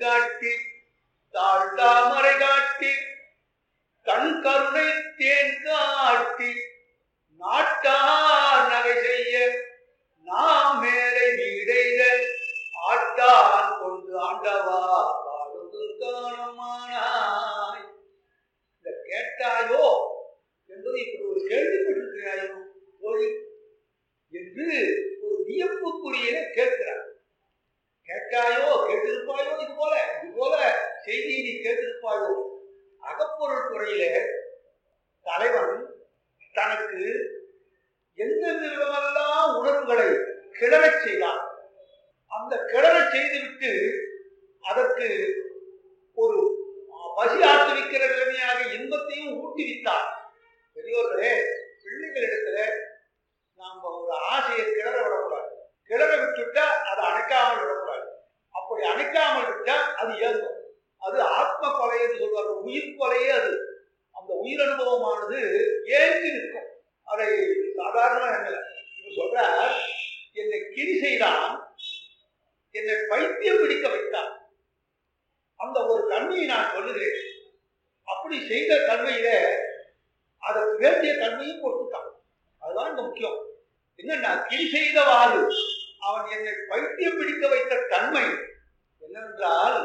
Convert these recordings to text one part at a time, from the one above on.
காட்டி தாழ்த்தாமரை காட்டி கண் கருணை தேன் காட்டி நாட்டார் நகை செய்ய நாம் மேலை வீடைத ஆட்டான் கொண்டு ஆண்டவா பாடுது காணமானாய். இந்த கேட்டாயோ என்பது இப்படி ஒரு கேள்விப்பட்டிருக்கிறாயோ போய் என்று ஒரு வியப்புக்குரிய கேட்கிறார். கேட்டாயோ, கேட்டிருப்பாயோ, இது போல செய்தியை நீ கேட்டிருப்பாயோ. அகப்பொருள் துறையிலே தலைவன் தனக்கு எந்தெந்த விதமெல்லாம் உணர்வுகளை கிளறச் செய்தான். அந்த கிளறச் செய்துவிட்டு அதற்கு ஒரு பசி ஆட்டுவிக்கிற நிலைமையாக இன்பத்தையும் ஊட்டிவித்தார். பெரியோர்களே, பிள்ளைகளிடத்துல நாம் ஒரு ஆசையை கிளற விடக்கூடாது. கிளற விட்டுட்டா அதை அணைக்காமல் விடக்கூடாது. அப்படி அணைக்காமல் விட்டா அது ஏங்கும். அது ஆத்ம கொலை என்று சொல்வார்கள். உயிர் கொலையே அது. அந்த உயிர் அனுபவமானது ஏங்கி நிற்கும். அதை சாதாரண சொல்ற என்னை கிரி செய்தான், என்னை பைத்தியம் பிடிக்க வைத்தான். அந்த ஒரு தன்மையை நான் சொல்லுகிறேன். அப்படி செய்த தன்மையில அதற்கு வேண்டிய தன்மையும் கொடுத்துட்டான். அதுதான் இந்த முக்கியம். என்னன்னா, கிரி செய்தவாறு அவன் என்னை பைத்தியம் பிடிக்க வைத்த தன்மை என்னவென்றால்,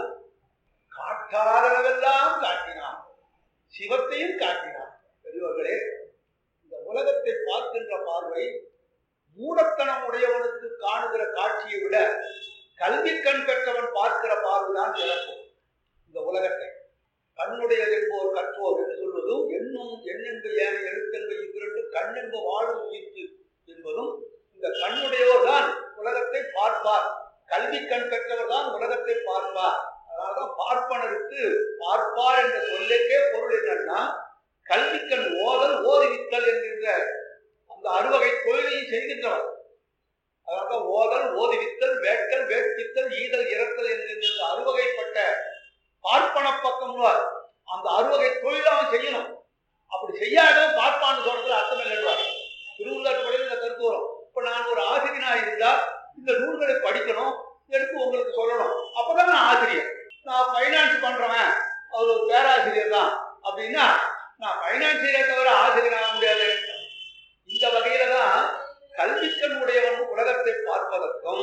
காட்டாதவெல்லாம் காட்டினான், சிவத்தையும் காட்டினான். பெரியவர்களே, இந்த உலகத்தை பார்க்கின்ற பார்வை மூடத்தனம் உடையவனுக்கு காணுகிற காட்சியை விட கல்வி கண் பெற்றவன் பார்க்கிற பார்வைதான் சிறக்கும். இந்த உலகத்தை கண்ணுடையது என்போர் கற்றோர் என்று சொல்வதும், எண்ணும் எண்ணென்ப ஏன எழுத்தென்ப இவ்விரண்டு கண்ணென்ப வாழும் உயிர்த்து என்பதும், இந்த கண்ணுடையோர் தான் உலகத்தை பார்ப்பார், கல்வி கண் பெற்றவர் தான் உலகத்தை பார்ப்பார். அதனால்தான் பார்ப்பனருக்கு பார்ப்பார் என்ற சொல்லுக்கே பொருள் என்னன்னா, கல்விக்கண் ஓதல் ஓதுவித்தல் என்கின்ற அந்த அறுவகை தொழிலையும் செய்கின்றவர். அதாவது ஓதல் ஓதுவித்தல் வேட்டல் வேட்பித்தல் ஈதல் இறத்தல் என்கின்ற அறுவகைப்பட்ட பார்ப்பன பக்கம் அந்த அறுவகை தொழில் அவன் செய்யணும். அப்படி செய்யாத பார்ப்பான்னு சொல்றதுல அர்த்தம் இல்லைன்றார். திருவுள்ளாட்டுப்படையில் இந்த கருத்து வரும். இப்ப நான் ஒரு ஆசிரியனா இருந்தா இந்த நூல்களை படிக்கணும், எடுத்து உங்களுக்கு சொல்லணும். அப்பதான் நான் ஆசிரியர். நான் பைனான்ஸ் பண்றவன், அவர் ஒரு பேராசிரியர் தான் அப்படின்னா நான் பைனான்சியரை தவிர ஆசிரியராக முடியாது. இந்த வகையில தான் கல்விக்கண் உடையவன் உலகத்தை பார்ப்பதற்கும்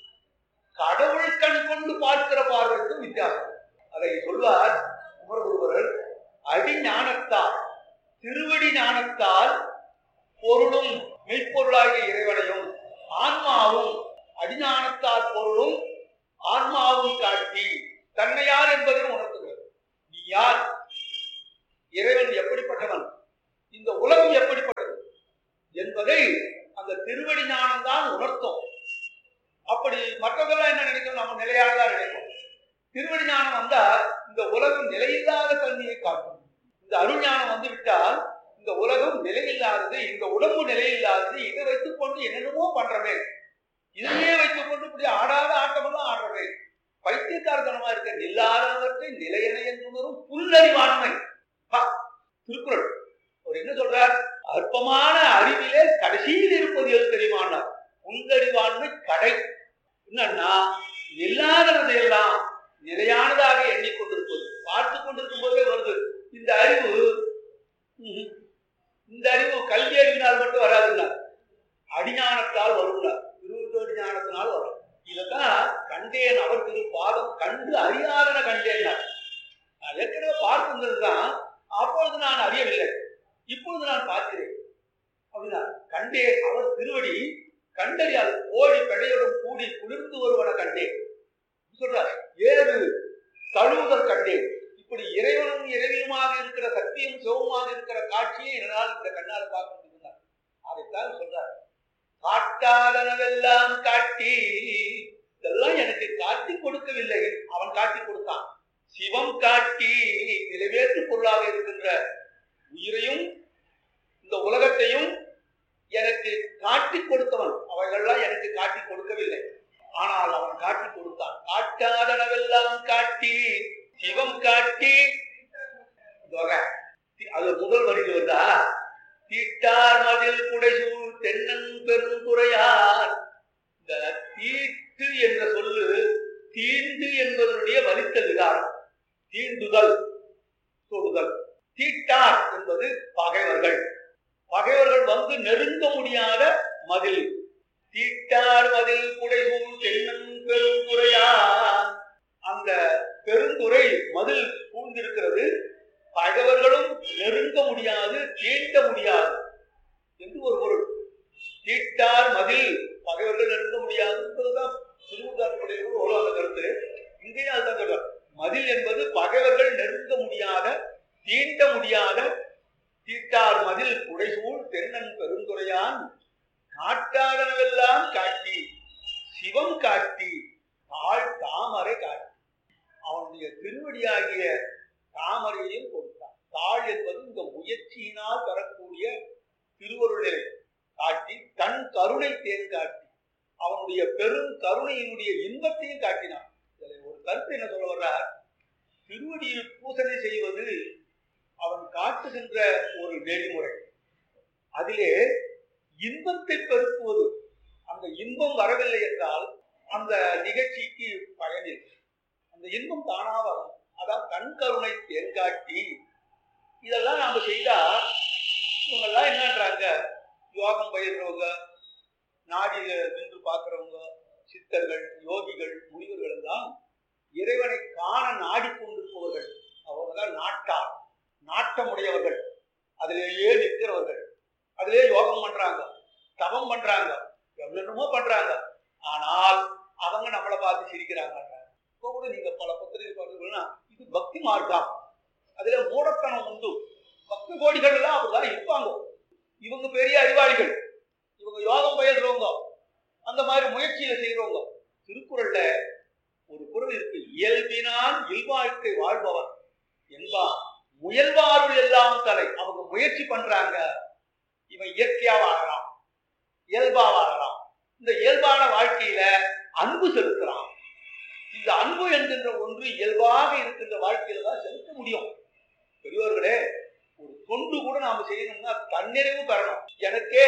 கடவுள் கண் கொண்டு பார்க்கிற பார்வைக்கும் வித்தியாசம். அதை சொல்வார் குமரகுருபரர். அடி ஞானத்தால், திருவடி ஞானத்தால் பொருளும் மெய்ப்பொருளாகிய இறைவனையும் ஆன்மாவும், அடிஞானத்தால் பொருளும் ஆன்மாவும் காட்டி தன்னை யார் என்பதை உணர்த்துகிறது. நீ யார், இறைவன் எப்படிப்பட்டவன், இந்த உலகம் எப்படிப்பட்டது என்பதை அந்த திருவடி ஞானம் தான் உணர்த்தும். அப்படி மற்றவர்கள் என்ன நினைக்கும், நம்ம நிலையானதான் நினைக்கும். திருவடி ஞானம் வந்தா இந்த உலகம் நிலையில்லாத தன்மையை காட்டும். இந்த அருள் ஞானம் வந்து விட்டால் இந்த உலகம் நிலையில்லாதது, இந்த உடம்பு நிலையில்லாதது, இதை வைத்துக் கொண்டு என்னென்னமோ பண்றவே, இதையே வைத்துக் கொண்டு இப்படி ஆடாத ஆட்டமெல்லாம் ஆடுறவே, பைத்தியக்காரத்தனமா இருக்க நில்லாதவற்றை நிலையென என்றும் புல்லறிவாண்மை. திருக்குறள் அவர் என்ன சொல்றார், அற்பமான அறிவிலே கடைசியில் இருப்பது எது தெரியுமானார், புல்லறிவாண்மை கடை. என்னன்னா, இல்லாததையெல்லாம் நிலையானதாக எண்ணிக்கொண்டிருப்பது, பார்த்து கொண்டிருக்கும் போதே வருது. இந்த அறிவு கல்வி அறிவினால் மட்டும் வராதுன்னார், அடிஞானத்தால் வருகிறார், திருவடி ஞானத்தினால் வரும். இதைத்தான் கண்டேன் அவர் திரு பாதம் கண்டு அறியாதன கண்டேன்னார். நான் ஏற்கனவே பார்த்திருந்ததுதான், அப்பொழுது நான் அறியவில்லை, இப்பொழுது நான் பார்க்கிறேன் அப்படின்னா. கண்டேன் அவர் திருவடி கண்டறியாது கோழி பெடையுடன் கூடி குளிர்ந்து வருவன கண்டேன் சொல்றார். ஏறு தழுவுதல் கண்டேன். இப்படி இறைவனும் இறைவியுமாக இருக்கிற சக்தியும் சிவமாக இருக்கிற காட்சியை என்னால் இந்த கண்ணால் பார்க்க முடியும். அதைத்தான் சொல்றார், காட்டாதனவெல்லாம் காட்டி. இதெல்லாம் எனக்கு காட்டி கொடுக்கவில்லை, அவன் காட்டி கொடுத்தான். சிவம் காட்டி நிறைவேற்று பொருளாக இருக்கின்ற உயிரையும் இந்த உலகத்தையும் எனக்கு காட்டி கொடுத்தவன். அவைகள்லாம் எனக்கு காட்டி கொடுக்கவில்லை, ஆனால் அவன் காட்டி கொடுத்தான். காட்டாதனவெல்லாம் காட்டி சிவம் காட்டி. அது முதல் வரிக்கு வந்தா, தீட்டார் மதில் குடைசூழ் தென்னன் பெருந்துறையார். இந்த தீட்டு என்ற சொல்லு தீண்டு என்ற என்பதனுடைய வலித்தல் விகாரம். தீண்டுதல், தொடுதல். தீட்டார் என்பது பகைவர்கள். பகைவர்கள் வந்து நெருங்க முடியாத மதில். தீட்டார் மதில் புடைசூழ் தென்னன் பெருந்துறையான். அந்த பெருந்துறை மதில் சூழ்ந்திருக்கிறது. பகைவர்களும் நெருங்க முடியாது, தீண்ட முடியாது என்று ஒரு பொருள். தீட்டார் மதில், பகைவர்கள் நெருங்க முடியாது என்பதுதான் திருமுருகாற்றுப்படையில் ஒரு அந்த கருத்து. இங்கேயும் அதுதான் சொல்றார். மதில் என்பது பகைவர்கள் நெருங்க முடியாத, தீண்ட முடியாத. தீட்டார் மதில் புடைசூழ் தென்னன் பெருந்துறையான். காட்டாதனவெல்லாம் காட்டி, சிவம் காட்டி, தாழ் தாமரை காட்டி, அவனுடைய திருவடியாகிய தாமரையையும் கொடுத்தான். தாழ் என்பது இந்த முயற்சியினால் பெறக்கூடிய திருவருள் நிலை காட்டி, தன் கருணை தேன் காட்டி, அவனுடைய பெரும் கருணையினுடைய இன்பத்தையும் காட்டினான். ஒரு கருத்து என்ன சொல்ல வர்றார், திருவடியில் பூசனை செய்வது அவன் காட்டுகின்ற ஒரு நெறிமுறை. அதிலே இன்பத்தை பெருக்குவது. அந்த இன்பம் வரவில்லை என்றால் அந்த நிகழ்ச்சிக்கு பயனில்லை. அந்த இன்பம் தானா வரும். அதான் கண் கருணை தேன்காட்டி. இதெல்லாம் நாம செய்தா இவங்கெல்லாம் என்னன்றாங்க, யோகம் பயிர்றவங்க, நாடியில நின்று பார்க்கிறவங்க, சித்தர்கள், யோகிகள், முனிவர்கள் எல்லாம் இறைவனை காண நாடிக்கொண்டிருப்பவர்கள். அவர்கள் நாட்டார், நாட்டமுடையவர்கள், அதிலேயே நிற்கிறவர்கள், அதிலே யோகம் பண்றாங்க, தவம் பண்றாங்க, எவ்வளவோ பண்றாங்க. ஆனால் அவங்க நம்மளை பார்த்து சிரிக்கிறாங்க. இப்போ கூட நீங்க பல பத்திரிகை பார்த்தீங்கன்னா இது பக்தி மார்க்கம், அதுல மூடத்தனம் உண்டு. பக்தி கோடிகள் எல்லாம் அப்படிதான் இருப்பாங்க. இவங்க பெரிய அறிவாளிகள், இவங்க யோகம் பயிர்றவங்க, அந்த மாதிரி முயற்சியில செய்யறவங்க. திருக்குறள்ல ஒரு குறள் இருக்கு, இயல்பினால் இல்வாழ்க்கை வாழ்பவர் என்பா முயல்வாருள் எல்லாம் தலை. அவங்க முயற்சி பண்றாங்க. இவன் இயற்கையா வாழலாம், இயல்பா வாழலாம். இந்த இயல்பான வாழ்க்கையில அன்பு செலுத்துறான். இந்த அன்பு என்கின்ற ஒன்று இயல்பாக இருக்கின்ற வாழ்க்கையில தான் செலுத்த முடியும். பெரியவர்களே, ஒரு தொண்டு கூட நாம செய்யணும்னா தன்னிறைவு பெறணும். எனக்கே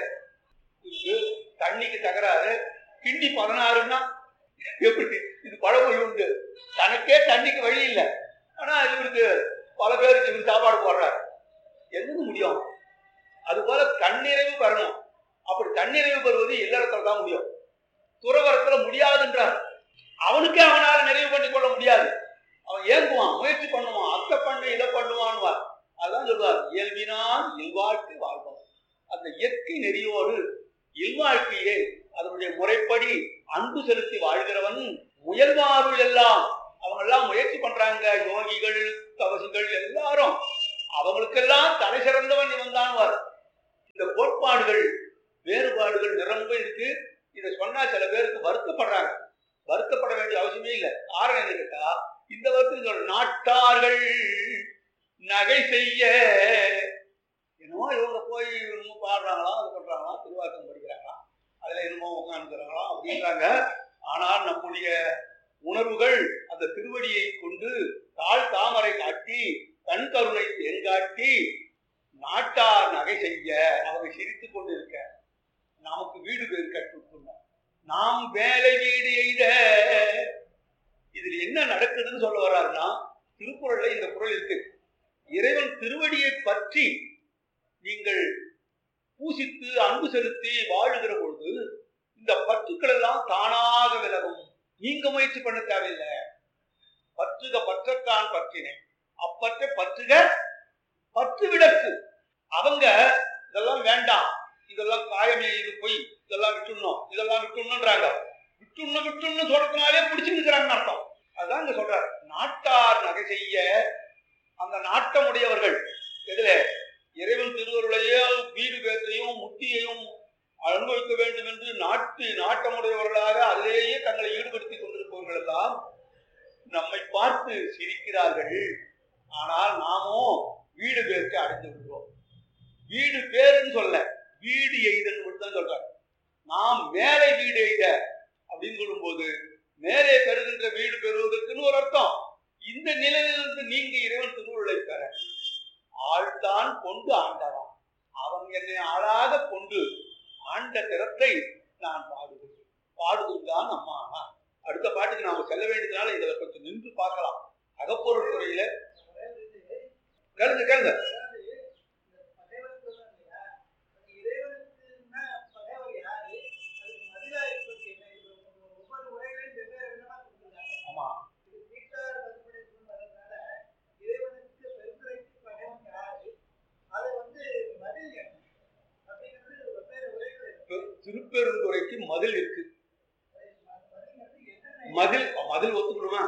தண்ணிக்கு தகராறு, கிண்டி 16ன்னா எப்படி? இது பழமொழி உண்டு. தனக்கே தண்ணிக்கு வழி இல்லை, ஆனா இவருக்கு பல பேருக்கு இவருக்கு சாப்பாடு போடுறாரு. எதுக்கு முடியும்? அதுபோல தன்னிறைவு பெறணும். அப்படி தன்னிறைவு பெறுவது இல்லறத்தில் தான் முடியும். துறவரத்துல முடியாதுன்றார். அவனுக்கே அவனால நிறைவு பண்ணி கொள்ள முடியாது. அவன் ஏங்குவான், முயற்சி பண்ணுவான், அத்தை பண்ணு இதை பண்ணுவான்வார். அதான் சொல்வார், இயல்பினால் இல்வாழ்க்கை வாழ்வான். அந்த இயற்கை நெறியோடு இல்வாழ்க்கையை அதனுடைய முறைப்படி அன்பு செலுத்தி வாழ்கிறவன் முயல்வாருள் எல்லாம். அவங்க எல்லாம் முயற்சி பண்றாங்க, யோகிகள், தவசிகள் எல்லாரும். அவங்களுக்கெல்லாம் தலை சிறந்தவன் இவன் தான். இந்த கோட்பாடுகள், வேறுபாடுகள் நிரம்ப இருக்கு. இதை சொன்னா சில பேருக்கு வருத்தப்படுறாங்க. வருத்தப்பட வேண்டிய அவசியமே இல்லை. காரணம் என்ன கேட்டா, இந்த வருத்தம் நாட்டார்கள் நகை செய்ய என்னமோ இவங்க போய் இன்னும் பாடுறாங்களா, அது பண்றாங்களா, திருவாசகம் படிக்கிறாங்களா, அதுல என்னமோ உட்காந்துக்கிறாங்களா அப்படின்றாங்க. ஆனால் நம்முடைய உணர்வுகள் அந்த திருவடியை கொண்டு தாழ் தாமரை காட்டி, கண் கருணை தேன்காட்டி, நாட்டார் நகை செய்ய அவங்க சிரித்துக் கொண்டிருக்க, நமக்கு வீடு பேர் கற்றுக்கொண்டோம். நாம் வேலை வீடு எய்த. இதுல என்ன நடக்குதுன்னு சொல்ல வர்றாருன்னா, திருக்குறள்ல இந்த குறள் இருக்கு, இறைவன் திருவடியை பற்றி நீங்கள் பூசித்து அன்பு செலுத்தி வாழுகிற பொழுது இந்த பற்றுக்கள் எல்லாம் தானாக விலகும். நீங்க முயற்சி பண்ண தேவையில்லை. பற்றுக பற்றத்தான் பற்றினேன், அப்பற்ற பற்றுக பற்று விடக்கு. அவங்க இதெல்லாம் வேண்டாம், இதெல்லாம் காயமே, இது போய் இதெல்லாம் விட்டுணும், இதெல்லாம் விட்டுணுன்றாங்க. விட்டுன்னு சொல்றதுனாலே பிடிச்சு நிற்கிறாங்க அர்த்தம். அதுதான் இங்க சொல்றாரு, நாட்டார் நகை செய்ய. அந்த நாட்டமுடையவர்கள் எதுல இறைவன் திருவருளையோ வீடு பேற்றையும் முக்தியையும் அனுபவிக்க வேண்டும் என்று நாட்டமுடையவர்களாக அதிலேயே தங்களை ஈடுபடுத்திக் கொண்டிருப்பவர்கள் எல்லாம் நம்மை பார்த்து சிரிக்கிறார்கள். ஆனால் நாமோ வீடு பேருக்கு அடைந்து விடுவோம். வீடு பேருன்னு சொல்ல, வீடு எய்தல் தான் சொல்றாங்க. நாம் மேலே வீடு எய்த அப்படின்னு சொல்லும்போது மேலே பெறுகின்ற வீடு பெறுவதற்குன்னு ஒரு அர்த்தம். இந்த நிலையிலிருந்து நீங்க இறைவன் திருவுருளை பெற ஆழ்தான் கொண்டு ஆண்டாராம். அவன் என்னை ஆளாக கொண்டு ஆண்ட திறத்தை நான் பாடுதுதான் அம்மா. அடுத்த பாட்டுக்கு நாம செல்ல வேண்டியதுனால இதுல கொஞ்சம் நின்று பார்க்கலாம். அகப்பொருள் துறையில கேளுங்க கேளுங்க. ஆமா, திருப்பெருந்துறைக்கு மதில் இருக்கு. மதில் மதில் ஒத்துக்கணுமா?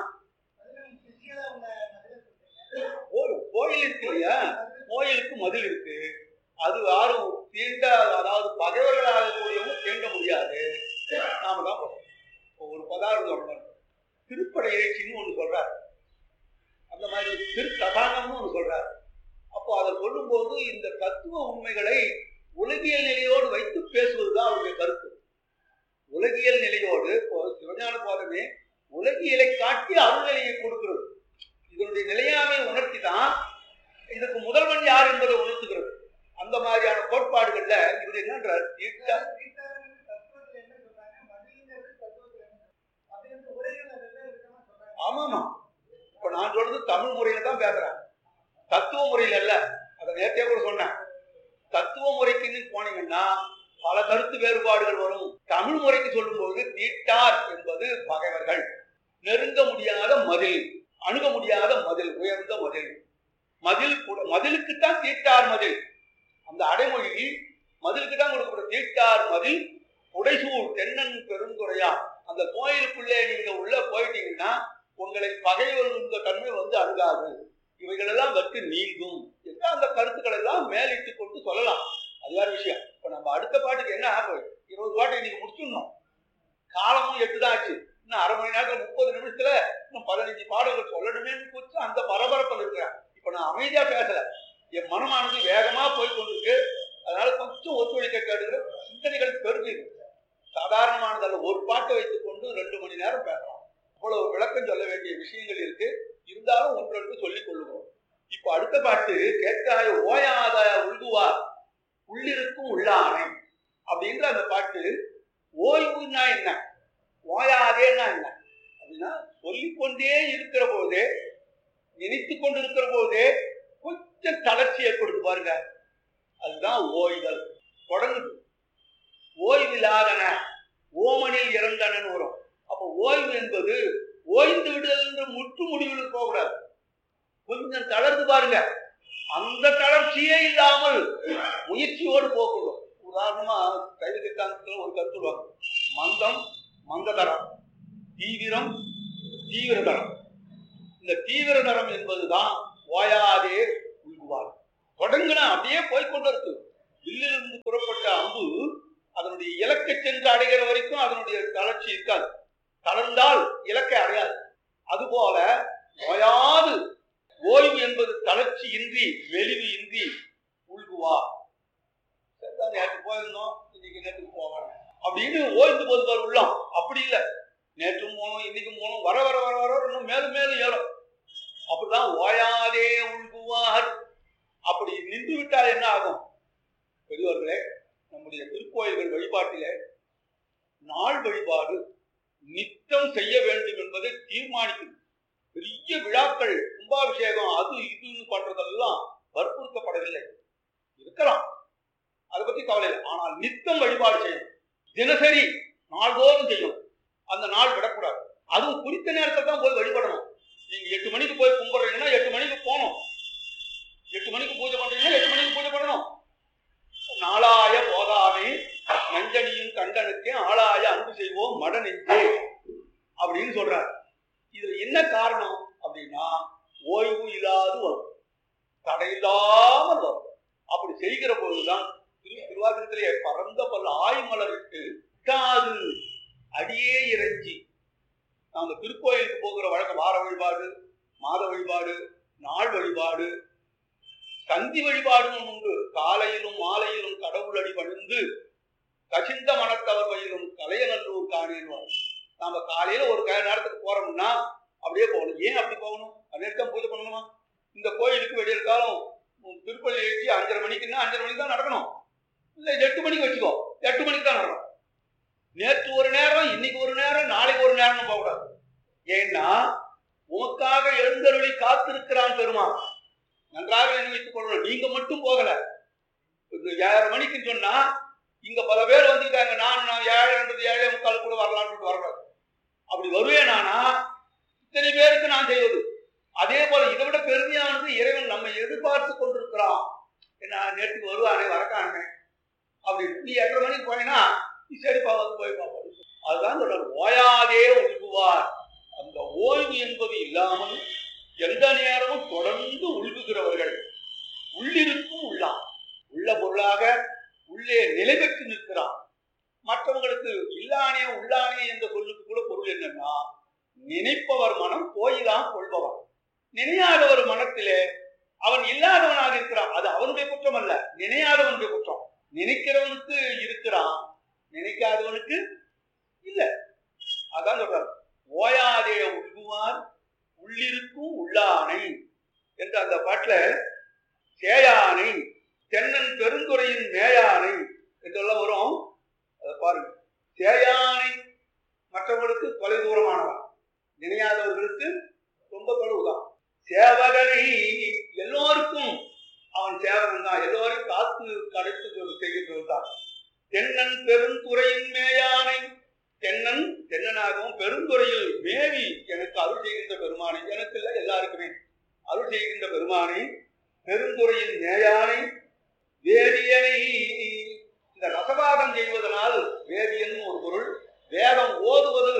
கோயில் இருக்கு இல்லையா, கோயிலுக்கு மதில் இருக்கு. அது யாரும் தீண்ட, அதாவது பகைவர்களாக கூடியவங்க தீண்ட முடியாது. நாம தான் ஒரு பதார்த்தம் திருப்படை இறைச்சின்னு ஒண்ணு சொல்றாரு, அந்த மாதிரி திருத்தபாங்கம்னு ஒண்ணு சொல்றாரு. அப்போ அதை சொல்லும்போது இந்த தத்துவ உண்மைகளை உலகியல் நிலையோடு வைத்து பேசுவதுதான் அவருடைய கருத்து. உலகியல் நிலையோடு சிவஞான பாதமே உலகியலை காட்டி அருள்நிலையை கொடுக்கிறது. இதனுடைய நிலையாமை உணர்த்தி தான் இதுக்கு முதல்வன் யார் என்பதை உணர்த்துகிறது. அந்த மாதிரியான கோட்பாடுகள்ல இவர் என்னன்றார், ஆமாமா, இப்ப நான் சொல்றது தமிழ் முறையில தான் பேசுறேன், தத்துவ முறையில அல்ல. அதை நேற்றே கூட சொன்னேன். தத்துவ முறைக்குன்னு போனீங்கன்னா பல கருத்து வேறுபாடுகள் வரும். தமிழ் முறைக்கு சொல்லும்போது தீட்டார் என்பது பகைவர்கள், நெருங்க முடியாத மதில், அணுக முடியாத மதில், உயர்ந்த மதில். மதில் மதிலுக்குத்தான் தீட்டார் மதில். அந்த அடைமொழி மதிலுக்கு தான் கொடுக்கப்படுற. தீட்டார் மதில் உடைசூழ் தென்னன் பெருந்துறையா. அந்த கோயிலுக்குள்ளே நீங்க உள்ள போயிட்டீங்கன்னா உங்களை பகைவர் இந்த தன்மை வந்து அணுகாது, இவைகளெல்லாம் வெற்றி நீங்கும் என்று அந்த கருத்துக்களை எல்லாம் மேலிட்டு கொண்டு சொல்லலாம். அது வேற விஷயம். இப்ப நம்ம அடுத்த பாட்டுக்கு என்ன ஆகும், 20 பாட்டு இன்னைக்கு முடிச்சுடணும். காலமும் 8 தான் ஆச்சு. இன்னும் அரை மணி நேரத்துல 30 நிமிஷத்துல இன்னும் 15 பாடல்கள் சொல்லணுமே போச்சு. அந்த பரபரப்பில் இருக்கிறேன். இப்ப நான் அமைதியா பேசல, என் மனமானது வேகமா போய் கொண்டிருக்கு. அதனால கொஞ்சம் ஒத்துழைக்க கேட்டுக்கிற சிந்தனைகள் பெருகு. சாதாரணமானதால ஒரு பாட்டை வைத்துக் கொண்டு 2 மணி நேரம் பேசலாம். அவ்வளவு விளக்கம் சொல்ல வேண்டிய விஷயங்கள் இருக்கு. இருந்தாலும் ஒன்றொன்று சொல்லிக் கொள்ளுவோம். இப்ப அடுத்த பாட்டு கேட்காய ஓயாத உள்குவார் உள்ளிருக்கும் உள்ளானை அப்படின்ற அந்த பாட்டு. ஓய்வுன்னா என்ன, ஓயாதேன்னா என்ன அப்படின்னா, சொல்லிக்கொண்டே இருக்கிற போதே, நினைத்து கொண்டு இருக்கிற போதே கொஞ்சம் தளர்ச்சி ஏற்படுது பாருங்க, அதுதான் ஓய்தல். தொடங்குது ஓய்வில்லாதன ஓமனில் இறந்தனன்னு வரும். அப்ப ஓய்வு என்பது ஓய்ந்து விடுதல் என்று முற்று முடிவில் போகக்கூடாது. கொஞ்சம் தளர்ந்து பாருங்க, அந்த தளர்ச்சியே இல்லாமல் முயற்சியோடு போகக்கூடும். உதாரணமா சைவ சித்தாந்தத்தில் ஒரு கருத்து சொல்லுவாங்க, மந்தம் மந்ததரம், தீவிரம் தீவிரதரம். இந்த தீவிரதரம் என்பதுதான் ஓயாதே உள்குவார். தொடங்கினா அப்படியே போய்கொண்டு இருக்கு. வில்லிலிருந்து புறப்பட்ட அம்பு அதனுடைய இலக்கை சென்று அடைகிற வரைக்கும் அதனுடைய தளர்ச்சி இருக்காது. தளர்ந்தால் இலக்கை அடையாது. அதுபோல ஓயாது ஓய்வு என்பது தளர்ச்சி இன்றி மெலிவு இன்றி உள்குவா. நேற்று போயிருந்தோம், இன்னைக்கு நேற்றுக்கு போவாங்க அப்படின்னு ஓய்ந்து போதுவார் உள்ளம். அப்படி இல்லை, நேற்றும் போனோம் இன்னைக்கும் போனோம், வர வர வர வர இன்னும் மேலும் மேலும் ஏறும். அப்படிதான் ஓயாதே உள்குவார். அப்படி நின்று விட்டால் என்ன ஆகும்? பெரியவர்களே, நம்முடைய திருக்கோயில்கள் வழிபாட்டிலே நாள் வழிபாடு நித்தம் செய்ய வேண்டும் என்பதை தீர்மானிக்கும். பெரிய விழாக்கள், கும்பாபிஷேகம், அது இதுன்னு பண்றதெல்லாம் வற்புறுத்தப்படவில்லை. இருக்கலாம், அதை பத்தி கவலை இல்லை. ஆனால் நித்தம் வழிபாடு செய்யணும், தினசரி நாள்தோறும் செய்யணும். அந்த நாள் விடக்கூடாது. அதுவும் குறித்த நேரத்தில் தான் போய் வழிபடணும். நீங்க 8 மணிக்கு போய் கும்பிடுறீங்கன்னா 8 மணிக்கு போகணும். 8 மணிக்கு பூஜை பண்றீங்கன்னா 8 மணிக்கு பூஜை பண்ணணும். நாளாய போதாமை நஞ்சனியும் கண்டனுக்கே ஆளாய அன்பு செய்வோம் மட நெஞ்சே அப்படின்னு சொல்றாரு. இதுல என்ன காரணம் அப்படின்னா, ஓய்வு இல்லாது வரும், தடையில்லாமல் வரும். அப்படி செய்கிற போதுதான் திருவாசகத்திலே பரந்த பல ஆய்மலரிட்டு விட்டாது அடியே இறைஞ்சி. நாம திருக்கோயிலுக்கு போகிற வழக்கம் வார வழிபாடு, மாத வழிபாடு, நாள் வழிபாடு, சந்தி வழிபாடும் உண்டு. காலையிலும் மாலையிலும் கடவுள் அடி பணிந்து கசிந்த மனத்தவர் வயிலும் கலையநல்லூர் காணேன்வார். நாம காலையில ஒரு நேரத்துக்கு போறோம்னா அப்படியே போகணும். ஏன் அப்படி போகணும்? அந்நேரத்தான் பூஜை பண்ணணுமா? இந்த கோயிலுக்கு வெடியற் காலம் திருப்பள்ளி எழுச்சி 5:30 மணிக்குன்னா 5:30 மணிக்கு தான் நடக்கணும். இல்லை 8 மணிக்கு வச்சுக்கோ, 8 மணிக்கு தான் நடக்கணும். நேற்று ஒரு நேரம், இன்னைக்கு ஒரு நேரம், நாளைக்கு ஒரு நேரம்னு போகக்கூடாது. ஏன்னா உமக்காக எழுந்தருளி காத்திருக்கிறான் பெருமான். நன்றாக நினைத்துக் கொள்ளணும். நீங்க மட்டும் போகல. 7:30 மணிக்கு சொன்னா இங்க பல பேர் வந்துட்டாங்க. நான் 7:30 கூட வரலான்னு வரக்கூடாது. அப்படி வருவேன் நானா இத்தனை பேருக்கு நான் செய்வது. அதே போல இதை விட பெருமையானது இறைவன் நம்மை எதிர்பார்த்து கொண்டிருக்கிறான். என்ன நேற்றுக்கு வருவானே வரக்கானே அப்படின்னு நீ 8:30 மணிக்கு போயினா நீ சரிப்பா வந்து போய் பார்ப்போம். அதுதான் சொல்றாரு, ஓயாதே உள்குவார். அந்த ஓய்வு என்பது இல்லாமல் எந்த நேரமும் தொடர்ந்து உள்குகிறவர்கள். உள்ளிருக்கும் உள்ளான், உள்ள பொருளாக உள்ளே நிலை பெற்று நிற்கிறான். மற்றவங்களுக்கு இல்லானே உள்ளானே என்ற சொல்லுக்கு கூட பொருள் என்னன்னா, நினைப்பவர் மனம் போய்தான் கொள்பவன். நினையாதவர் மனத்திலே அவன் இல்லாதவனாக இருக்கிறான். அது அவனுடைய குற்றம் அல்ல, நினையாதவனுடைய குற்றம். நினைக்கிறவனுக்கு இருக்கிறான், நினைக்காதவனுக்கு இல்ல. அதான் சொல்றார், ஓயாதே உள்குவார் உள்ளிருக்கும் உள்ளானை என்ற அந்த பாட்டுல சேயானை தென்னன் பெருந்துறையின் மேயானை என்றெல்லாம் வரும். அதை பாருங்க. சேயானை மற்றவர்களுக்கு தொலை தூரமானவன், நினையாதவர்களுக்கு ரொம்ப தொலைவுதான். சேவகனை எல்லோருக்கும் அவன் சேவகன் தான், எல்லோரும் காத்து கடைத்து செய்கின்றவன் தான். தென்னன் பெருந்துறையின் மேயானை, தென்னன் தென்னனாகவும் பெருந்துறையில் மேவி எனக்கு அருள் செய்கின்ற பெருமானை, எனக்கு இல்லை எல்லாருக்குமே அருள் செய்கின்ற பெருமானை, பெருந்துறையின் மேயானை, வேதியனை. இந்த ரசவாதம் செய்வதனால் வேதியன் ஒரு பொருள். வேதம் ஓதுவது,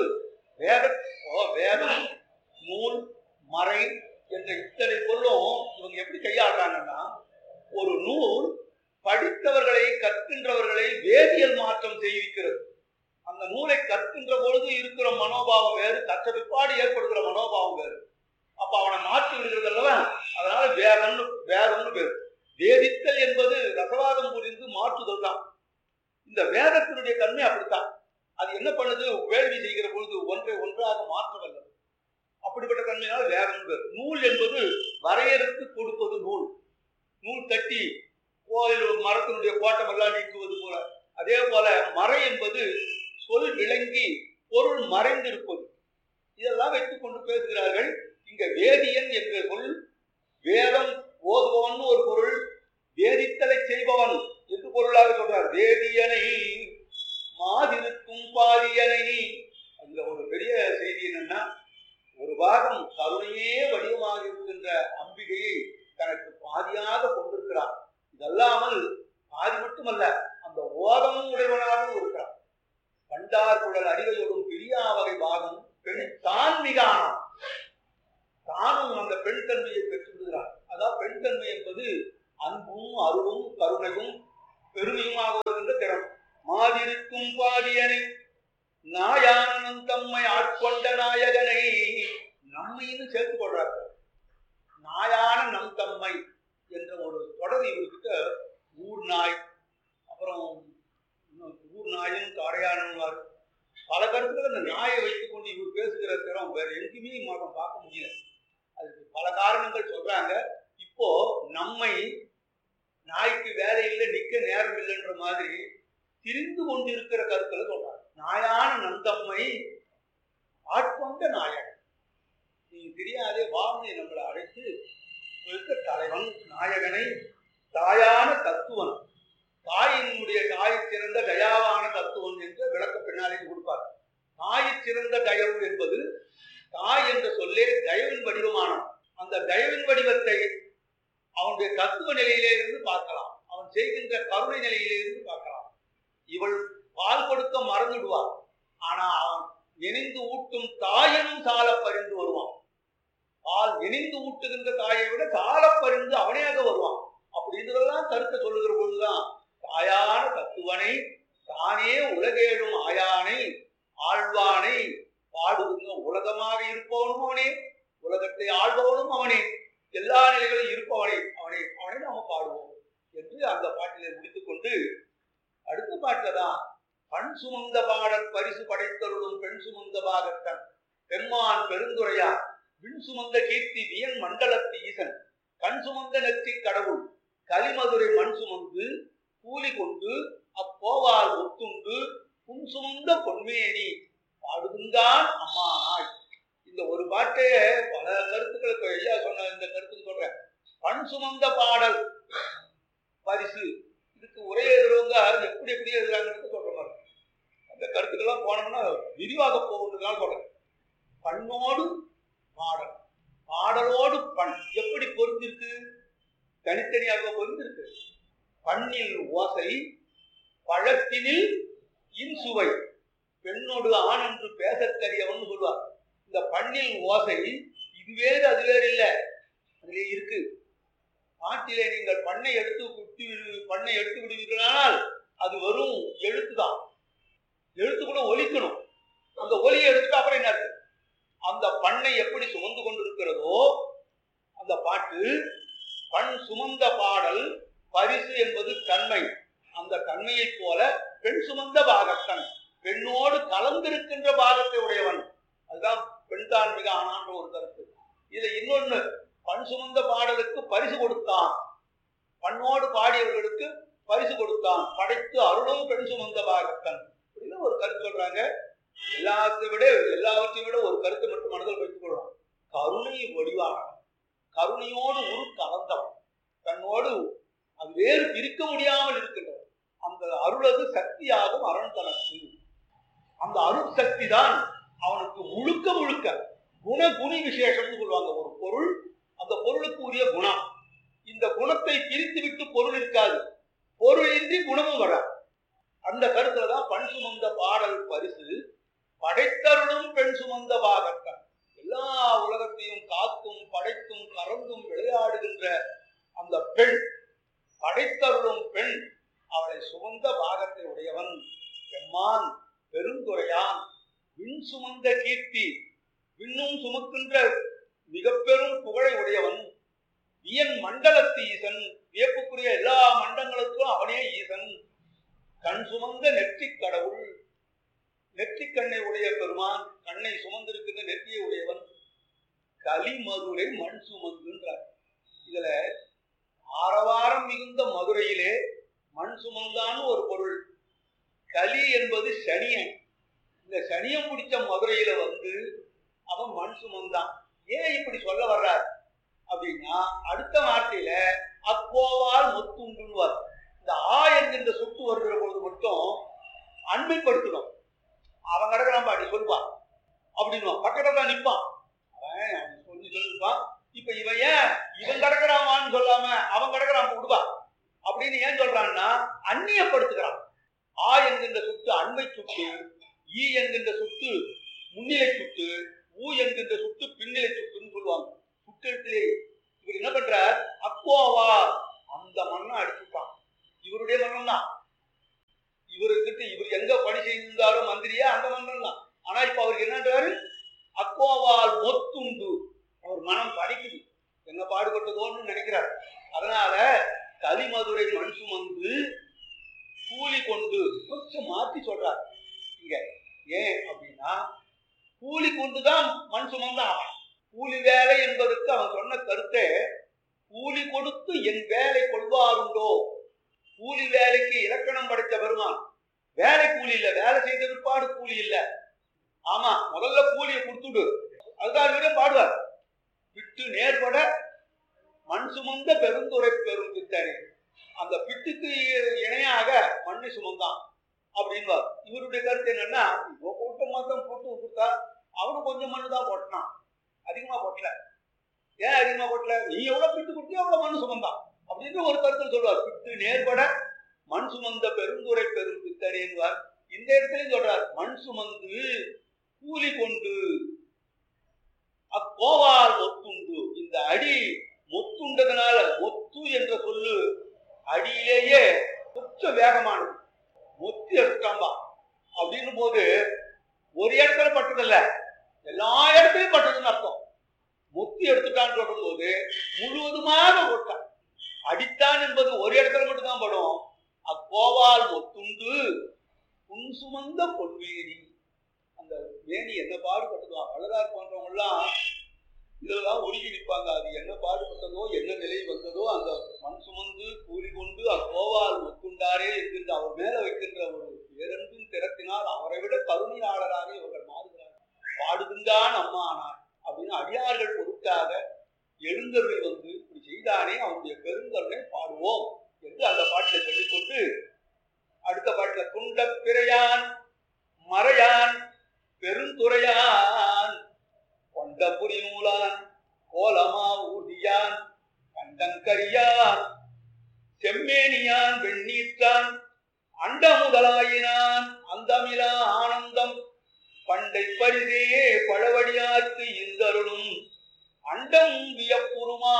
வேதம் நூல் மறை என்ற இத்தனை பொருளும் இவங்க எப்படி கையாடுறாங்கன்னா, ஒரு நூல் படித்தவர்களை கற்கின்றவர்களை வேதியியல் மாற்றம் செய்விக்கிறது. அந்த நூலை கற்கின்ற பொழுது இருக்கிற மனோபாவம் வேறு, கற்ற பிற்பாடு ஏற்படுகிற மனோபாவம் வேறு. அப்ப அவனை மாற்றி விடுகிறது அல்லவா. அதனால வேதம்னு பேரு. வேதித்தல் என்பது ரசவாதம் புரிந்து மாற்றுதல் தான். இந்த வேதத்தினுடைய தன்மை அப்படித்தான். அது என்ன பண்ணுது, வேள்வி செய்கிற பொழுது ஒன்றை ஒன்றாக மாற்றவல்ல. அப்படிப்பட்ட தன்மையினால் வேதம் பேர். நூல் என்பது வரையறுத்து கொடுப்பது நூல். நூல் தட்டி கோயில் மரத்தினுடைய கோட்டம் எல்லாம் நீக்குவது போல. அதே போல மறை என்பது சொல் விளங்கி பொருள் மறைந்திருப்பது. இதெல்லாம் வைத்துக் கொண்டு பேசுகிறார்கள். இங்க வேதியன் என்ற சொல் வேதம் ஓதுபவன் ஒரு பொருள், வேதித்தலை செய்பவன் என்று பொருளாக சொல்றார். வேதியனை மாதிருக்கும் பாதியனை. அந்த ஒரு பெரிய செய்தி என்னன்னா, ஒரு பாகம் கருணையே வடிவமாக இருக்கின்ற அம்பிகையை தனக்கு பாதியாக கொண்டிருக்கிறார். இதல்லாமல் பாதி மட்டுமல்ல, அந்த ஓதமும் உடையவனாகவும் இருக்கிறார். கண்டார் குழல் அறிவையோடும் பிரியா வகை பாகம் பெண் தான் மிகானான். தானும் அந்த பெண் தன்மையை பெற்று விடுகிறார். அதாவது பெண் தன்மை என்பது அன்பும் அருளும் கருணையும் பெருமையுமாக வருகின்ற திறம். மாதிருக்கும் பாதியனை நாயானன் தம்மை ஆட்கொண்ட நாயகனை. நம்மைன்னு சேர்த்துக் கொள்றார்கள். நாயான நம் தம்மை என்ற ஒரு தொடர் இவர்கிட்ட ஊர் நாய், அப்புறம் ஊர் நாயும் காரையானும் பல கருத்துக்கள் அந்த நாயை வைத்துக் கொண்டு இவர் பேசுகிற திறம் வேற எங்கேயுமே மாதம் பார்க்க முடியல. அதுக்கு பல காரணங்கள் சொல்றாங்க. இப்போ நம்மை நாய்க்கு வேலை இல்லை, நிக்க நேரம் இல்லைன்ற மாதிரி திரிந்து கொண்டிருக்கிற கருத்துல சொல்றாங்க. நாயான நந்தம்மை ஆட்கொண்ட நாயகன். நீங்க தெரியாதே வார்த்தை நம்மளை அழைத்து தலைவன் நாயகனை தாயான தத்துவன், தாயினுடைய தாயைச் சிறந்த தயாவான தத்துவன் என்று விளக்க பின்னாலே கொடுப்பார். தாயைச் சிறந்த தயவு என்பது தாய் என்ற சொல்லே தயவின் வடிவமானவன். அந்த தயவின் வடிவத்தை அவனுடைய தத்துவ நிலையிலே இருந்து பார்க்கலாம், அவன் செய்கின்ற கருணை நிலையிலே இருந்து பார்க்கலாம். இவள் பால் கொடுக்க மறந்துடுவார், ஆனா அவன் நினைந்து ஊட்டும் தாயனும் சால பறிந்து வருவான். பால் நினைந்து ஊட்டுகின்ற தாயை விட சால பறிந்து அவனையாக வருவான். அப்படின்றதெல்லாம் கருத்தை சொல்லுகிற பொழுதுதான் தாயான தத்துவனை தானே உலகேழும் ஆயானை ஆழ்வானை பாடுகின்ற உலகமாக இருப்பவனும் அவனே, உலகத்தை ஆள்பவனும் அவனே, எல்லா நிலைகளிலும் இருப்பவனே அவனை நாம பாடுவோம் என்று அந்த பாட்டிலே முடித்துக் கொண்டு அடுத்த பாட்டில தான் பண் சுமந்த பாடற் பரிசு படைத்தருளும் பெண் சுமந்த பாகத்தன் பெம்மான் பெருந்துரையா விண் சுமந்த கீர்த்தி வியன் மண்டலத்து ஈசன் கண் சுமந்த நெற்றி கடவுள் கலிமதுரை மண் சுமந்து கூலி கொண்டு அப்போவால் ஒத்துண்டு புன் சுமந்த பொன்மேனி பாடுகின்றான் அம்மானாய். இந்த இந்த ஒரு பாட்டையே பல கருத்துக்களுக்கு ஐயா சொன்ன இந்த கருத்துக்கு சொல்றேன். பண் சுமந்த பாடல் பரிசு, இதுக்கு உரை எழுதுறவங்க எப்படி எப்படி எழுதுறாங்கன்னு சொல்ற மாதிரி அந்த கருத்துக்கெல்லாம் போனோம்னா விரிவாக போகுதுதான் சொல்றேன். பண்ணோடு பாடல், பாடலோடு பண் எப்படி பொருந்திருக்கு, தனித்தனியாக பொருந்திருக்கு. பண்ணில் ஓசை, பழத்தினில் இன்சுவை, பெண்ணோடு ஆண் என்று பேசத்தறியவன் சொல்வார். இந்த பண்ணில் ஓசை இது வேறு அது வேறு இல்லை, அதிலே இருக்கு. பாட்டிலே நீங்கள் பண்ணை எடுத்து விடுவீர்களானால் அது வெறும் எழுத்துதான். எழுத்து கூட ஒலிக்கணும். அந்த ஒலியை எடுத்துட்டு அப்புறம் என்ன இருக்கு, அந்த பண்ணை எப்படி சுமந்து கொண்டிருக்கிறதோ அந்த பாட்டு. பண் சுமந்த பாடல் பரிசு என்பது தன்மை. அந்த தன்மையை போல பெண் சுமந்த பாகத்தன், பெண்ணோடு கலந்திருக்கின்ற பாகத்தை உடையவன். அதுதான் பெண் தான் மிக ஆனான்ற ஒரு கருத்து. இதுல இன்னொன்னு, பண் சுமந்த பாடலுக்கு பரிசு கொடுத்தான், பண்ணோடு பாடியவர்களுக்கு பரிசு கொடுத்தான், படைத்து அருளும் பெண் சுமந்த பாகத்தன் அப்படின்னு ஒரு கருத்து சொல்றாங்க. எல்லாவற்றையும் விட ஒரு கருத்தை மட்டும் மனதில் வைத்துக் கொள்றோம். கருணை வடிவானவன், கருணையோடு ஒரு கலந்தவன், தன்னோடு அது வேறு பிரிக்க முடியாமல் இருக்கின்றவன். அந்த அருளது சக்தியாகும் அரண் தனக்கு. அந்த அருள் சக்தி தான் அவனுக்கு முழுக்க முழுக்க குணி விசேஷம்னு சொல்லுவாங்க. ஒரு பொருள், அந்த பொருளுக்கு உரிய குணம். இந்த குணத்தை பிரித்து விட்டு பொருள் இருக்காது, பொருளின்றி குணமும் வர. அந்த கருத்துல தான் பண் சுமந்த பாடல் பரிசு, படைத்தருளும் பெண் சுமந்த பாகத்தன். எல்லா உலகத்தையும் காத்தும் படைத்தும் கறந்தும் விளையாடுகின்ற அந்த பெண், படைத்தருளும் பெண், அவளை சுமந்த பாகத்தை உடையவன் எம்மான் பெருந்துரையான். விண் சுமந்த கீர்த்தி, விண்ணும் சுமக்கின்ற மிக பெரும் புகழை உடையவன். வியன் மண்டலத்து ஈசன், வியப்புக்குரிய எல்லா மண்டங்களுக்கும் அவனே ஈசன். கண் சுமந்த நெற்றிக் கடவுள், நெற்றிக் கண்ணை உடைய பெருமான், கண்ணை சுமந்திருக்கின்ற நெற்றியை உடையவன். கலிமதுரை மண் சுமந்துன்றார். இதுல ஆரவாரம் மிகுந்த மதுரையிலே மண் சுமந்தான்னு ஒரு பொருள். கலி என்பது சனியன். இந்த சனியம் பிடிச்ச மதுரையில அவன் மண் சுமந்தான். ஏன் இப்படி சொல்ல வர்றார் அப்படின்னா, அடுத்த வார்த்தையில அக்கோவால் மொத்துண்டுவார். இந்த ஆ என்கின்ற சொத்து வருகிற பொழுது மட்டும் அண்மைப்படுத்தணும். அவன் கிடக்கிறான் பாட்டி சொல்லுவான் அப்படின்னு பக்கத்துல தான் நிற்பான். அவன் சொல்லி சொல்லிருப்பான். இப்ப இவன் ஏன் இவன் கிடக்கிறான் சொல்லாம அவன் கிடக்கிறான் விடுவா அப்படின்னு ஏன் சொல்றான்னா, அந்நியப்படுத்துகிறான். ஆ என்கின்ற சொத்து அண்மை சுட்டு, ஈ என்கின்ற சொத்து முன்னிலை சுட்டு, ஊ என்கின்ற சொத்து பின்னிலை சுட்டுன்னு சொல்லுவாங்க. சுட்டெழுத்திலே இவர் என்ன பண்றார், அக்கோவா அந்த மண்ணை அடிச்சுட்டான். இவருடைய மன்னன் தான். இவருக்கிட்ட இவர் எங்க பணி செய்திருந்தாரோ மந்திரியா அந்த மன்னன் தான். ஆனா இப்ப அவருக்கு என்னன்றாரு, அக்கோவால் மொத்துண்டு. அவர் மனம் படிக்குது, என்ன பாடுபட்டதோன்னு நினைக்கிறார். அதனால கலிமதுரை மண் சுமந்து கூலி கொண்டு கொஞ்சம் மாற்றி சொல்றார் இங்க. ஏன் அப்படின்னா, கூலி கொண்டுதான் மண் சுமந்தான். கூலி வேலை என்பதற்கு அவன் சொன்ன கருத்தை, கூலி கொடுத்து என் வேலை கொள்வாருண்டோ. கூலி வேலைக்கு இலக்கணம் படைத்த பெருமான். வேலை கூலி இல்ல, வேலை செய்த பிற்பாடு கூலி இல்ல. ஆமா, முதல்ல கூலியை கொடுத்துடு, அதுதான் இவரும் பாடுவார். விட்டு நேர்பட மண் சுமந்த பெருந்துரை பெரும் பித்தனே. அந்த பிட்டுக்கு இணையாக மண்ணை சுமந்தான் அப்படின்வார். இவருடைய கருத்து என்னன்னா, கூட்டம் மாத்தம் போட்டு கொடுத்தா அவனு கொஞ்சம் மண்ணு தான் போட்டான், அதிகமா போட்டல. ஏன் அதிகமா போட்டல, நீ எவ்வளவு பிட்டு கொடுத்தியோ அவ்வளவு மண் சுமந்தான் அப்படின்னு ஒரு கருத்து சொல்வார். பிட்டு நேர்பட மண் சுமந்த பெருந்துரை பெரும் பித்தனேன்வார். இந்த இடத்துலயும் சொல்றார், மண் சுமந்து கூலி கொண்டு அக்கோவால் மொத்துண்டு. இந்த அடி மொத்துண்டதுனால, மொத்து என்ற சொல்லு அடியிலேயே கொஞ்சம் வேகமானது. மொத்தி எடுத்துட்டாம்பா அப்படின்னு போது ஒரு இடத்துல பட்டதில்ல, எல்லா இடத்துலையும் பட்டதுன்னு அர்த்தம். மொத்தி எடுத்துட்டான்னு சொல்லும் போது முழுவதுமாக போட்டான். அடித்தான் என்பது ஒரு இடத்துல மட்டும்தான் படும். அக்கோவால் மொத்துண்டு புன் சுமந்த பொன்வேணி. அந்த வேணி என்ன பாடுபட்டதுதான். வள்ளலார் போன்றவங்க எல்லாம் இதெல்லாம் ஒழுங்கி நிற்பாங்க. அது என்ன பாடுபட்டதோ, என்ன நிலை வந்ததோ, அந்த மண் சுமந்து கூலி கொண்டு அக்கோவால் மொத்துண்டாரே என்கின்ற அவர் மேல வைக்கின்ற ஒரு பேரன்பின் திறத்தினால் அவரை விட கருணையாளராக இவர்கள் மாறுகிறார். பாடுகின்றான் அம்மா ஆனார். எழுந்தருளி வந்து இப்படி செய்தானே அவனுடைய பெருங்கருணை பாடுவோம் என்று அந்த பாட்டில் சொல்லிக்கொண்டு அடுத்த பாட்டில் துண்ட பிறையான் மறையான் பெருந்துறையான் கொண்ட புரிநூலான் கோலமா ஊதியான் கண்டங்கரியான் செம்மேனியான் வெண்ணீற்றான் அண்ட முதலாயினான் அந்தமிலா ஆனந்தம் பண்டை பரிதே பழவடியார்க்கு இந்தருளும் அண்டம் வியப்புருமா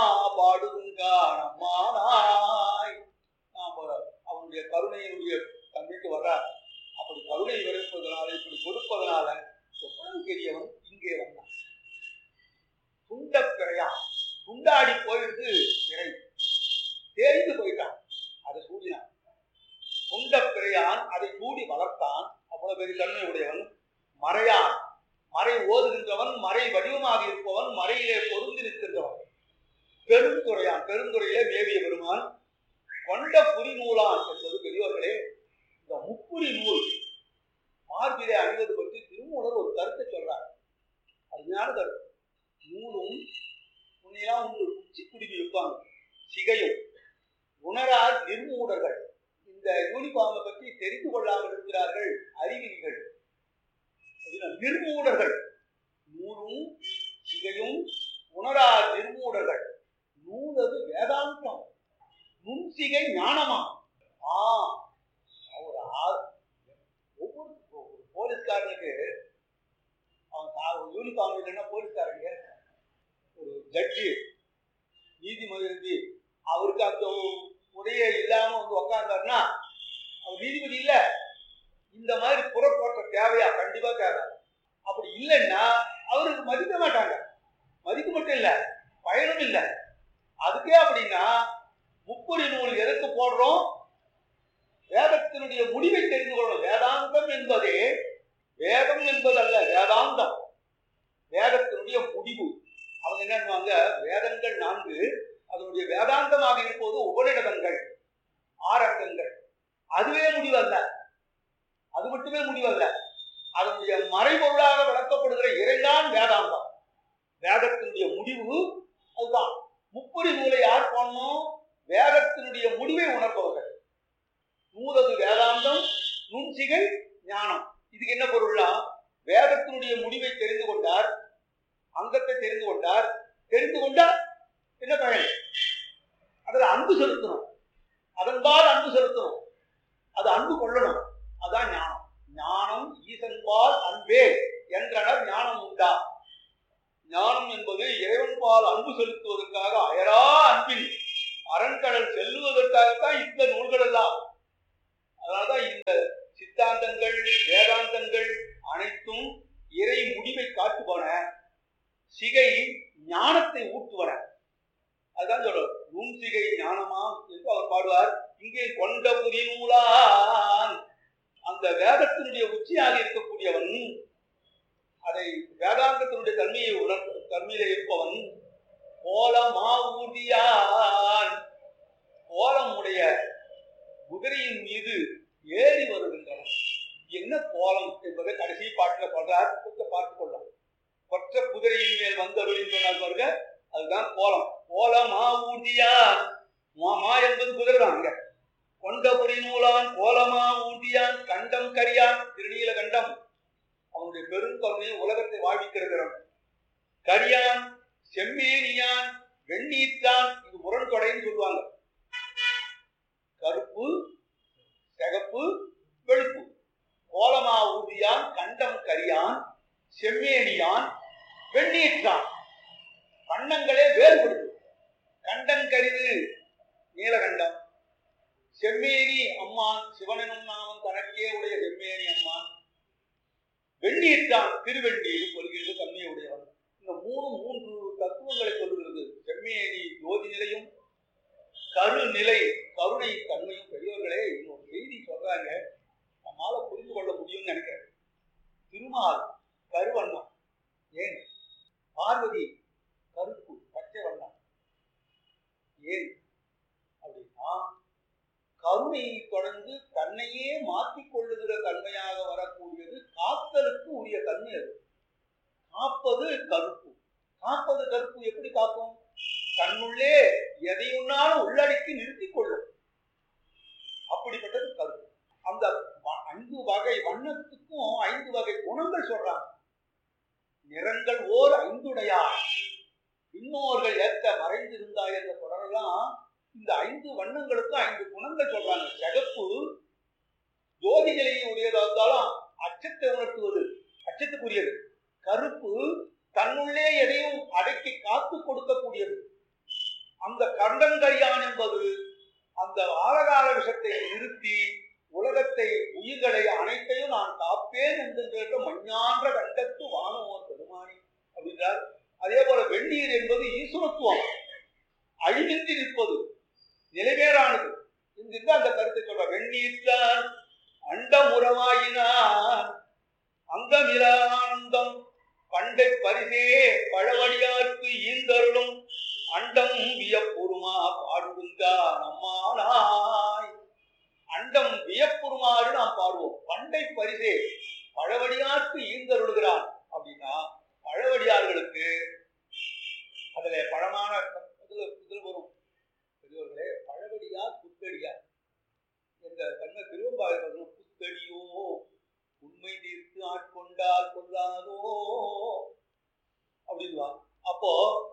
பாடுங்கானம்மானாய். நாம அவனுடைய கருணையினுடைய தன்மைக்கு வர்றார். அப்படி கருணை விரைப்பதனால இப்படி கொடுப்பதனால எவ்வளவு பெரியவன் இங்கே வந்தான். துண்ட பிறையான் துண்டாடி போயிருந்து பிறை தேய்ந்து போயிட்டான். அதை சூடினான். துண்ட பிறையான் அதை சூடி வளர்த்தான். அவ்வளவு பெரிய தன்மை உடையவன். மறையான் மறை ஓதுகின்றவன், மறை வடிவமாக இருப்பவன், மறையிலே பொருந்தி நிற்கின்றவன். பெருந்துறையான் பெருந்துறையிலே மேவிய பெருமான். கொண்ட புரி நூலான் என்பது பெரியவர்களே இந்த முப்புரி நூல் மார்பிலே அணிவது பற்றி திருமூலர் ஒரு கருத்தை சொல்றார். அருமையான கருத்து. நூலும் முன்னையெல்லாம் உச்சி குடிவி வைப்பாங்க, சிகையும். உணரார் நிர்மூடர்கள் இந்த யூனிஃபார்மை பற்றி தெரிந்து கொள்ளாமல் இருக்கிறார்கள் அறிவிகள். நிர்மூடர்கள் நூலும் சிகையும் உணரார் நிர்மூடர்கள். நூலது வேதாந்தம், நுண்சிகை ஞானமா. ஒவ்வொரு போலீஸ்காரனுக்கு அவன் யூனிஃபார்ம் இல்லைன்னா போலீஸ்காரங்க ஒரு ஜட்ஜி நீதிமன்ற அவருக்கு அந்த உடைய இல்லாம வந்து உக்காந்தாருன்னா அவர் நீதிபதி இல்ல. இந்த மாதிரி புறப்போட்ட தேவையா? கண்டிப்பா தேவை. அப்படி இல்லைன்னா அவருக்கு மதிக்க மாட்டாங்க. மதிக்க மட்டும் இல்ல, பயனும் இல்லை. அதுக்கே அப்படின்னா முப்புரி நூல் எதற்கு போடுறோம்? வேதத்தினுடைய முடிவை தெரிந்து கொள்ளணும். வேதாந்தம் என்பதே வேதம் என்பதல்ல, வேதாந்தம் வேதத்தினுடைய முடிவு. அவங்க என்னன்னுவாங்க, வேதங்கள் 4, அதனுடைய வேதாந்தமாக இருப்பது உபநிடதங்கள், ஆரங்கங்கள். அதுவே முடிவல்ல, அது மட்டுமே முடிவல்ல. அதனுடைய மறைபொருளாக விளக்கப்படுகிற இறைதான் வேதாந்தம். வேதத்தினுடைய முடிவு அதுதான். முப்புரி நூலை யார் போடணும்? வேதத்தினுடைய முடிவை உணர்பவர்கள். நூலது வேதாந்தம், நுண்சிகை ஞானம். இதுக்கு என்ன பொருள்னா, வேதத்தினுடைய முடிவை தெரிந்து கொண்டார், அங்கத்தை தெரிந்து கொண்டார். தெரிந்து கொண்டார் என்ன பயன்? அதில் அன்பு செலுத்தணும், அதன்பால் அன்பு செலுத்தணும், அது அன்பு கொள்ளணும். அதான் ஞானம். ஞானம் ஈசன்பால் அன்பே என்றனர் ஞானம் உண்டா. ஞானம் என்பது இறைவன்பால் அன்பு செலுத்துவதற்காக அயரா அன்பில் அரண்கடல் செல்லுவதற்காகத்தான் இந்த நூல்கள் எல்லாம். அதனால்தான் இந்த சித்தாந்தங்கள் வேதாந்தங்கள் அனைத்தும் இறை முடிவை காட்டுவன, சிகை ஞானத்தை ஊட்டுவன. அதுதான் சொல்றார், நுண்சிகை ஞானமா என்று அவர் பாடுவார். இங்கே கொண்ட புரி நூலான், அந்த வேதத்தினுடைய உச்சியாக இருக்கக்கூடியவன், அதை வேதாந்தத்தினுடைய தன்மையிலே இருப்பவன். கோலமா ஊதியான், கோலம் உடைய குதிரையின் மீது ஏறி வருகின்றன. என்ன கோலம் என்பதை கடைசி பாட்டில் சொல்றார். பார்த்துக் கொள்ளும். கொற்ற குதிரையின் மேல் வந்தவர்கள் சொன்னார் பாருங்க, அதுதான் கோலம். கோலமா ஊதியான், மா என்பது குதிரை தான். அங்க கொண்ட புரி நூலான் கோலமா ஊதியான் கண்டம் கரியான், திருநீல கண்டம், அவனுடைய பெருங்கருணையை உலகத்தை வாழ்விக்கிறவன். கரியான் செம்மேனியான் வெண்ணீற்றான், இது முரண்தொடைன்னு சொல்லுவாங்க. கருப்பு சிகப்பு வெளுப்பு. கோலமா ஊதியான் கண்டம் கரியான் செம்மேனியான் வெண்ணீற்றான். வண்ணங்களே வேறுபடுது. கண்டம் கரிது நீலகண்டம், செம்மேனி அம்மான் சிவனும் நாமம் தனக்கே உடைய செம்மேனி அம்மான், வெண்ணீற்றான் திருவெண்ணீர் சொல்கின்ற தன்மையுடையவன். இந்த மூன்று தத்துவங்களை சொல்லுகிறது. செம்மேனி ஜோதி நிலையும், கருநிலை கருணை தன்மையும். பெரியவர்களே இன்னொரு செய்தி சொல்றாங்க, நம்மால புரிந்து கொள்ள முடியும்னு நினைக்கிறேன். திருமால் கருவண்ணம், ஏன்? பார்வதி கருப்பு பச்சை வண்ணம், ஏன் அப்படின்னா கருணையை தொடர்ந்து தன்னையே மாற்றிக் கொள்ளுகிற தன்மையாக வரக்கூடியது காத்தலுக்கு உரிய தன்மை. அது காப்பது கருப்பு. காப்பது கருப்பு எப்படி காக்கும்? தன்னுள்ளே எதையுன்னாலும் உள்ளடக்கி நிறுத்திக் கொள்ளும். அப்படிப்பட்டது கருத்து. அந்த 5 வகை வண்ணத்துக்கும் 5 வகை குணங்கள் சொல்றாங்க. நிறங்கள் ஓர் 5உடையார் இன்னோர்கள் ஏற்ற மறைந்திருந்தாய் என்ற தொடரெல்லாம் இந்த 5 வண்ணங்களுக்கும் 5 குணங்கள் சொல்றாங்க. சிகப்பு ஜோதிகளையே உடையதாக இருந்தாலும் அச்சத்தை உணர்த்துவது, அச்சத்துக்குரியது. கருப்பு தன்னுள்ளே எதையும் அடக்கி காத்து கொடுக்கக்கூடியது. அந்த கண்டங்கரியான் என்பது அந்த ஆலகால விஷத்தை நிறுத்தி உலகத்தை உயிர்களை அனைத்தையும் நான் காப்பேன் என்கின்ற மஞ்ஞான்ற கண்டத்து வானோர் பெருமானி அப்படின்றார். அதே போல வெந்நீர் என்பது ஈஸ்வரத்துவம், அழிவின்றி நிற்பது, நிலைவேறானது. இந்த அந்த கருத்தை சொல்ற. வெந்நீர்தான் அண்டம் உறவாயினான் அங்கமிலானந்தம் பண்டை பரிசே பழவடியார்க்கு ஈந்தருளும் அண்டம் வியப்புருமா பாடுங்கா நம்மானாய். அண்டம் வியப்புருமாறு நாம் பாடுவோம். பண்டை பரிசே பழவடியார்க்கு ஈந்தருளுகிறான் அப்படின்னா பழவடியார்களுக்கு அதுல பழமான இதில் வரும். பெரியவர்களே, பழவடியார் புத்தடியார் என்ற தன்மை திருவம்பாவை புத்தடியோ உண்மை தீர்த்து ஆட்கொண்டால் கொள்ளாதோ அப்படின்வா. அப்போ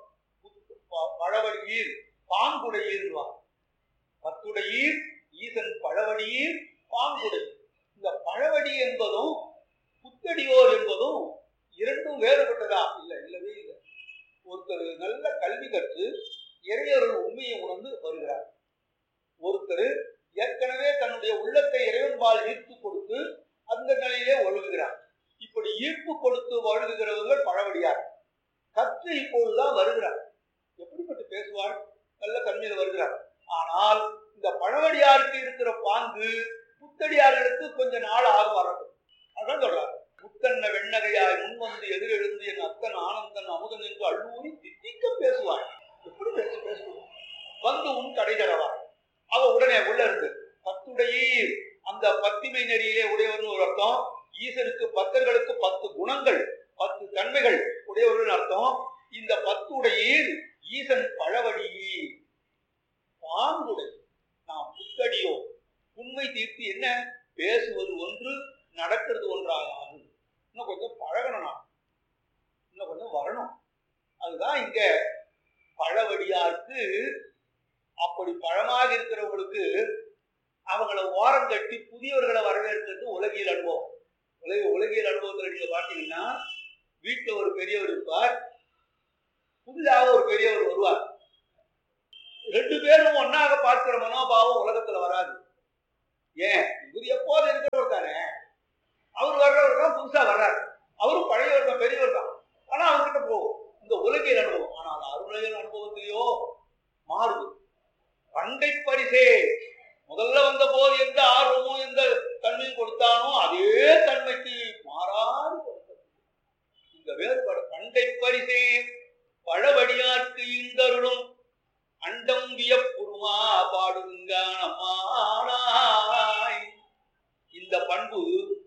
பழவடியீர் பாங்குடையீர்வா. பத்துடையீர் ஈசன் பழவடியீர் பாங்குடையீர். இந்த பழவடி என்பதும் புத்தடியோர் என்பதும் இரண்டும் வேறுபட்டதா? இல்லை, இல்லவே இல்லை. ஒருத்தர் நல்ல கல்வி கற்று இறையருள் உண்மையை உணர்ந்து வருகிறார். ஒருத்தர் ஏற்கனவே தன்னுடைய உள்ளத்தை இறைவன்பால் ஈர்ப்பு கொடுத்து அந்த நிலையிலே ஒழுகுகிறார். இப்படி ஈர்ப்பு கொடுத்து ஒழுகுகிறவர்கள் பழவடியார். கற்று இப்பொழுதுதான் வருகிறார். எப்படிப்பட்டு பேசுவார்? நல்ல தன்மையில் வருகிறார். ஆனால் இந்த பழவடியாருக்கு இருக்கிற பாங்கு புத்தடியார்களுக்கு கொஞ்ச நாள் ஆகும் வரட்டும். அதான் சொல்றாரு. புத்தன்ன வெண்ணகையாய் முன்வந்து எதிரெழுந்து என் அத்தன் ஆனந்தன் அமுதன் என்று அள்ளூரி திட்டிக்க பேசுவார். எப்படி பேசுவார்? வந்து உன் கடை தரவார். அவ உடனே உள்ள இருந்து பத்துடையீர், அந்த பத்திமை நெறியிலே உடையவர்னு ஒரு அர்த்தம். ஈசனுக்கு பக்தர்களுக்கு 10 குணங்கள் 10 தன்மைகள் உடையவர்கள் அர்த்தம். இந்த 10உடையீர் ஈசன் பழவடி பாங்குடை. நாம் புத்தடியோ உண்மை தீர்த்து என்ன பேசுவது ஒன்று, நடக்கிறது ஒன்றாகாது. இன்னும் கொஞ்சம் பழகணும், நான் இன்னும் கொஞ்சம் வரணும். அதுதான் இங்க பழவடியாருக்கு. அப்படி பழமாக இருக்கிறவங்களுக்கு அவங்கள ஓரம் கட்டி புதியவர்களை வரவேற்கிறது உலகியல் அனுபவம். உலகியல் அனுபவத்தில் நீங்க பார்த்தீங்கன்னா, வீட்டில் ஒரு பெரியவர் இருப்பார், புதிதாக ஒரு பெரியவர் வருவார். 2 பேரும் ஒன்னாக பார்க்கிற மனோபாவம் உலகத்துல வராது. ஏன்? இவர் எப்போது இருக்கிறவர் தானே. அவர் வர்றவர் தான் புதுசா வர்றாரு. அவரும் பழையவர் தான், பெரியவர் தான். ஆனா அவர்கிட்ட போகும் இந்த உலகியல் அனுபவம். ஆனால் அருளையல் அனுபவத்திலேயோ மாறுது. பண்டை பரிசே முதல்ல வந்த போது எந்த ஆர்வமோ எந்த தன்மையும் கொடுத்தானோ அதே தன்மைக்கு மாறாது கொடுத்தது. இந்த வேறுபாடு. பண்டை பரிசே பழவடியார்க்கு ஈந்தருளும் அண்டம் வியப்புருமா பாடுங்க நம்மானாய். இந்த பண்பு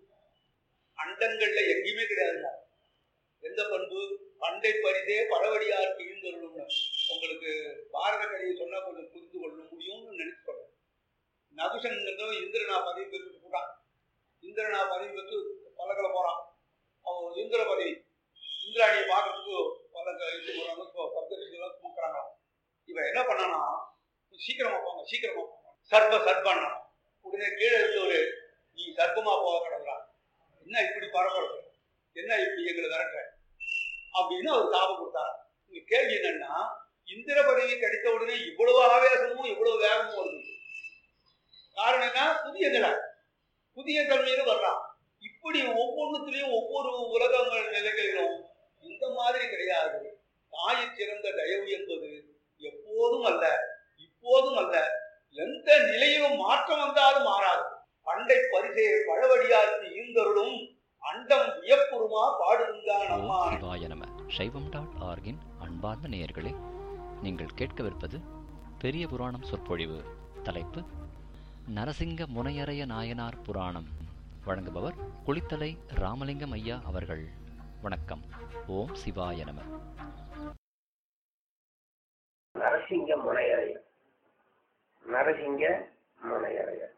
அண்டங்கள்ல எங்கேயுமே கிடையாதுங்க. எந்த பண்பு? பண்டை பரிசே பழவடியார்க்கு ஈந்தருளும். உங்களுக்கு பாரத கதையை சொன்னா கொஞ்சம் புரிந்து கொள்ள முடியும்னு நினைச்சு சொல்றேன். நகுஷன் இந்திரனா பதவி பெற்று போட்டான். இந்திரனா பதவி பெற்று பல்லக்கில் போறான். அவன் இந்திர பதவி இந்திராணியை பார்க்கறதுக்கு பல்லக்கு சப்தரிஷிகளாம் தூக்குறாங்களாம். இவன் என்ன பண்ணானா, சீக்கிரமா போங்க சீக்கிரமா போங்க, சர்பண்ணா. உடனே கீழே இருந்தவரு, நீ சர்ப்பமா போக கிடக்குறான், என்ன இப்படி பரப்படுற, என்ன இப்படி எங்களை விரட்டுற அப்படின்னு அவர் தாபம் கொடுத்தாரு. இங்க கேள்வி என்னன்னா, இந்திர பதவி கிடைத்த உடனே இவ்வளவு ஆவேசமும் இவ்வளவு வேகமும் வருது. காரணம் என்ன? புதிய நிலை, புதிய தன்மையில வர்றான். இப்படி ஒவ்வொன்றுத்திலையும் ஒவ்வொரு உலகங்கள் நிலைகளிலும் இந்த மாதிரி கிடையாது. தாயை சிறந்த தயவு என்பது எப்போதும் அல்ல, இப்போதும் அல்ல, எந்த நிலையிலும் மாற்றம் வந்தாலும் மாறாது. பண்டை பரிசே பழவடியார்க்கு ஈந்தருளும் அண்டம் வியப்புருமா பாடுங்க நம்மா. சிவாய நம. சைவம்.org-இன் அன்பார்ந்த நேயர்களே, நீங்கள் கேட்கவிருப்பது பெரிய புராணம் சொற்பொழிவு. தலைப்பு நரசிங்க முனையரைய நாயனார் புராணம். வழங்குபவர் குளித்தலை ராமலிங்கம் ஐயா அவர்கள். வணக்கம். ஓம் சிவாய நம. நரசிங்க முனையறையர். நரசிங்க முனையறையர்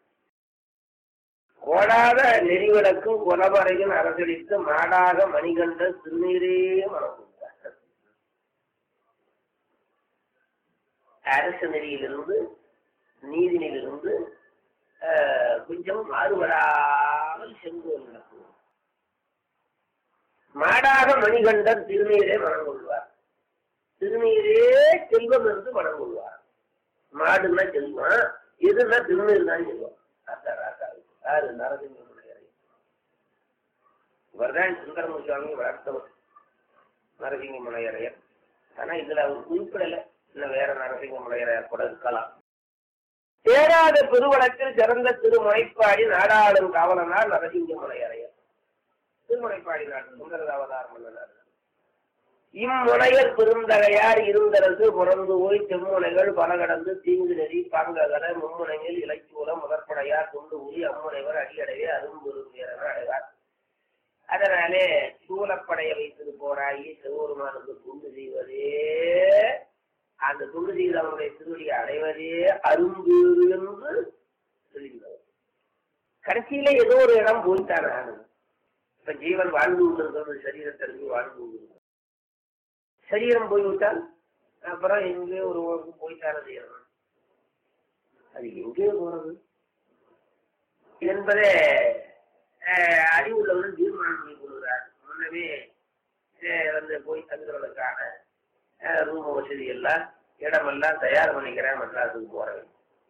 கோடாத நெறிவிளக்கும் குலவரையும் அரசளித்து மாடாக மணிகண்ட திருநீரே மனம் கொடுத்தார். அரசு நெறியிலிருந்து நீதினிலிருந்து கொஞ்சம் மாறுபடாமல் சென்று நடக்கும். மாடாக மணிகண்டர் திருநீரே மனம் கொள்வார். திருநீரே செல்வம் என்று மனம் கொள்வார். மாடுன்னா செல்வம், எதுனா திருநீர் தான் செல்வம். யாரு? நரசிங்க முனையரை. இவர்தான் சுந்தரமூர்த்தி சுவாமி வளர்த்தவர் நரசிங்க முனையரையர். ஆனா இதுல அவர் குறிப்பிடல, இன்னும் வேற நரசிங்க முனையரையர் கூட இருக்கலாம். சேராத பெருவழக்கில் சிறந்த திருமுனைப்பாடி நாடாளும் காவலனார் நரசிங்க முனையரையர். திருமுனைப்பாடி நாடு சுந்தரதாவதார் மன்னனார். இம்முனையர் பெருந்தகையார் இருந்தரசு புறந்து போய் செம்முனைகள் பல கடந்து தீங்கு நெறி பாங்ககல மும்முனையில் இலக்கியூல முதற்படையார் கொண்டு ஊறி அம்முனைவர் அடியடையே அரும்பெருமையர் அடைவார். அதனாலே சூழப்படைய வைத்தது போராயி சிவபெருமானுக்கு துண்டு செய்வதே, அந்த துண்டு செய்து அவனுடைய திருவடியை அடைவதே அரும்பு என்று சொல்லுகிறவர். கடைசியில ஏதோ ஒரு இடம் போய்த்தான. இப்ப ஜீவன் வாழ்ந்து கொண்டிருக்கிறது, சரீரத்திற்கு வாழ்ந்து கொண்டிருக்கிறது. சரீரம் போய்விட்டால் அப்புறம் எங்கேயோ ஒரு ஊருக்கு போய்த்தான செய்யணும். அது எங்கேயோ போறது என்பதை அறிவுள்ளவர்கள் தீர்மானம் பண்ணி கொள்கிறார். முன்னமே வந்து போய் தங்குறதுக்கான ரூம் வசதி எல்லாம் இடமெல்லாம் தயார் பண்ணிக்கிறேன், மெட்ராஸுக்கு போறேன்.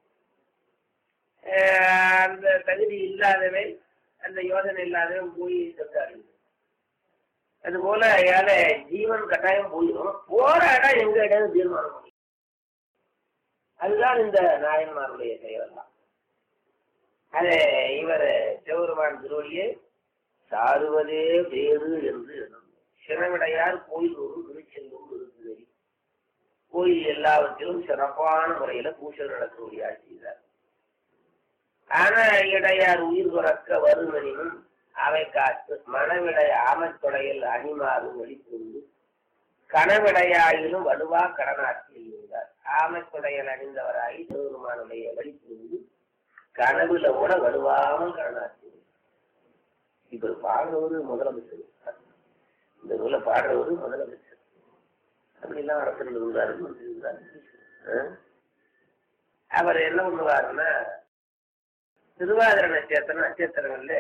அந்த தகுதி இல்லாதவை, அந்த யோசனை இல்லாதவன் போய் தந்தாரு. அது போல ஏழை ஜீவன் கட்டாயம் போயிடும். போற இடம் எங்க இடம் தீர்மானம் பண்ணி, அதுதான் இந்த நாயன்மாருடைய செயல். அது இவர் சிவபெருமான் திருவடியை சாருவதே வேறு என்று சிறவிடையார் கோயில் ஒரு திருச்செந்தூர் இருக்குது. கோயில் எல்லாவற்றிலும் சிறப்பான முறையில பூஜை நடக்கக்கூடிய செய்தார். ஆனா இடையார் உயிர் துறக்க வருமனினும் அவை காத்து மனவிடைய ஆமத்தொடையில் அணிமாறும் வெளிப்புண்டு கனவிடையாயிலும் வலுவா கடனாற்றில் இருந்தார். ஆமத்தொடையில் அணிந்தவராகி சிவபெருமானுடைய வெளிப்புண்டு கனவுல கூட வலுவாமல் கடனாற்றி. இப்ப பாடுறவரு முதலமைச்சர், இந்த நூலை பாடுறவரு முதலமைச்சர். அப்படிலாம் அரசர்கள் இருந்தாரு. அவர் என்ன பண்ணுவாருன்னா, திருவாதிரை நட்சத்திரங்கள்ல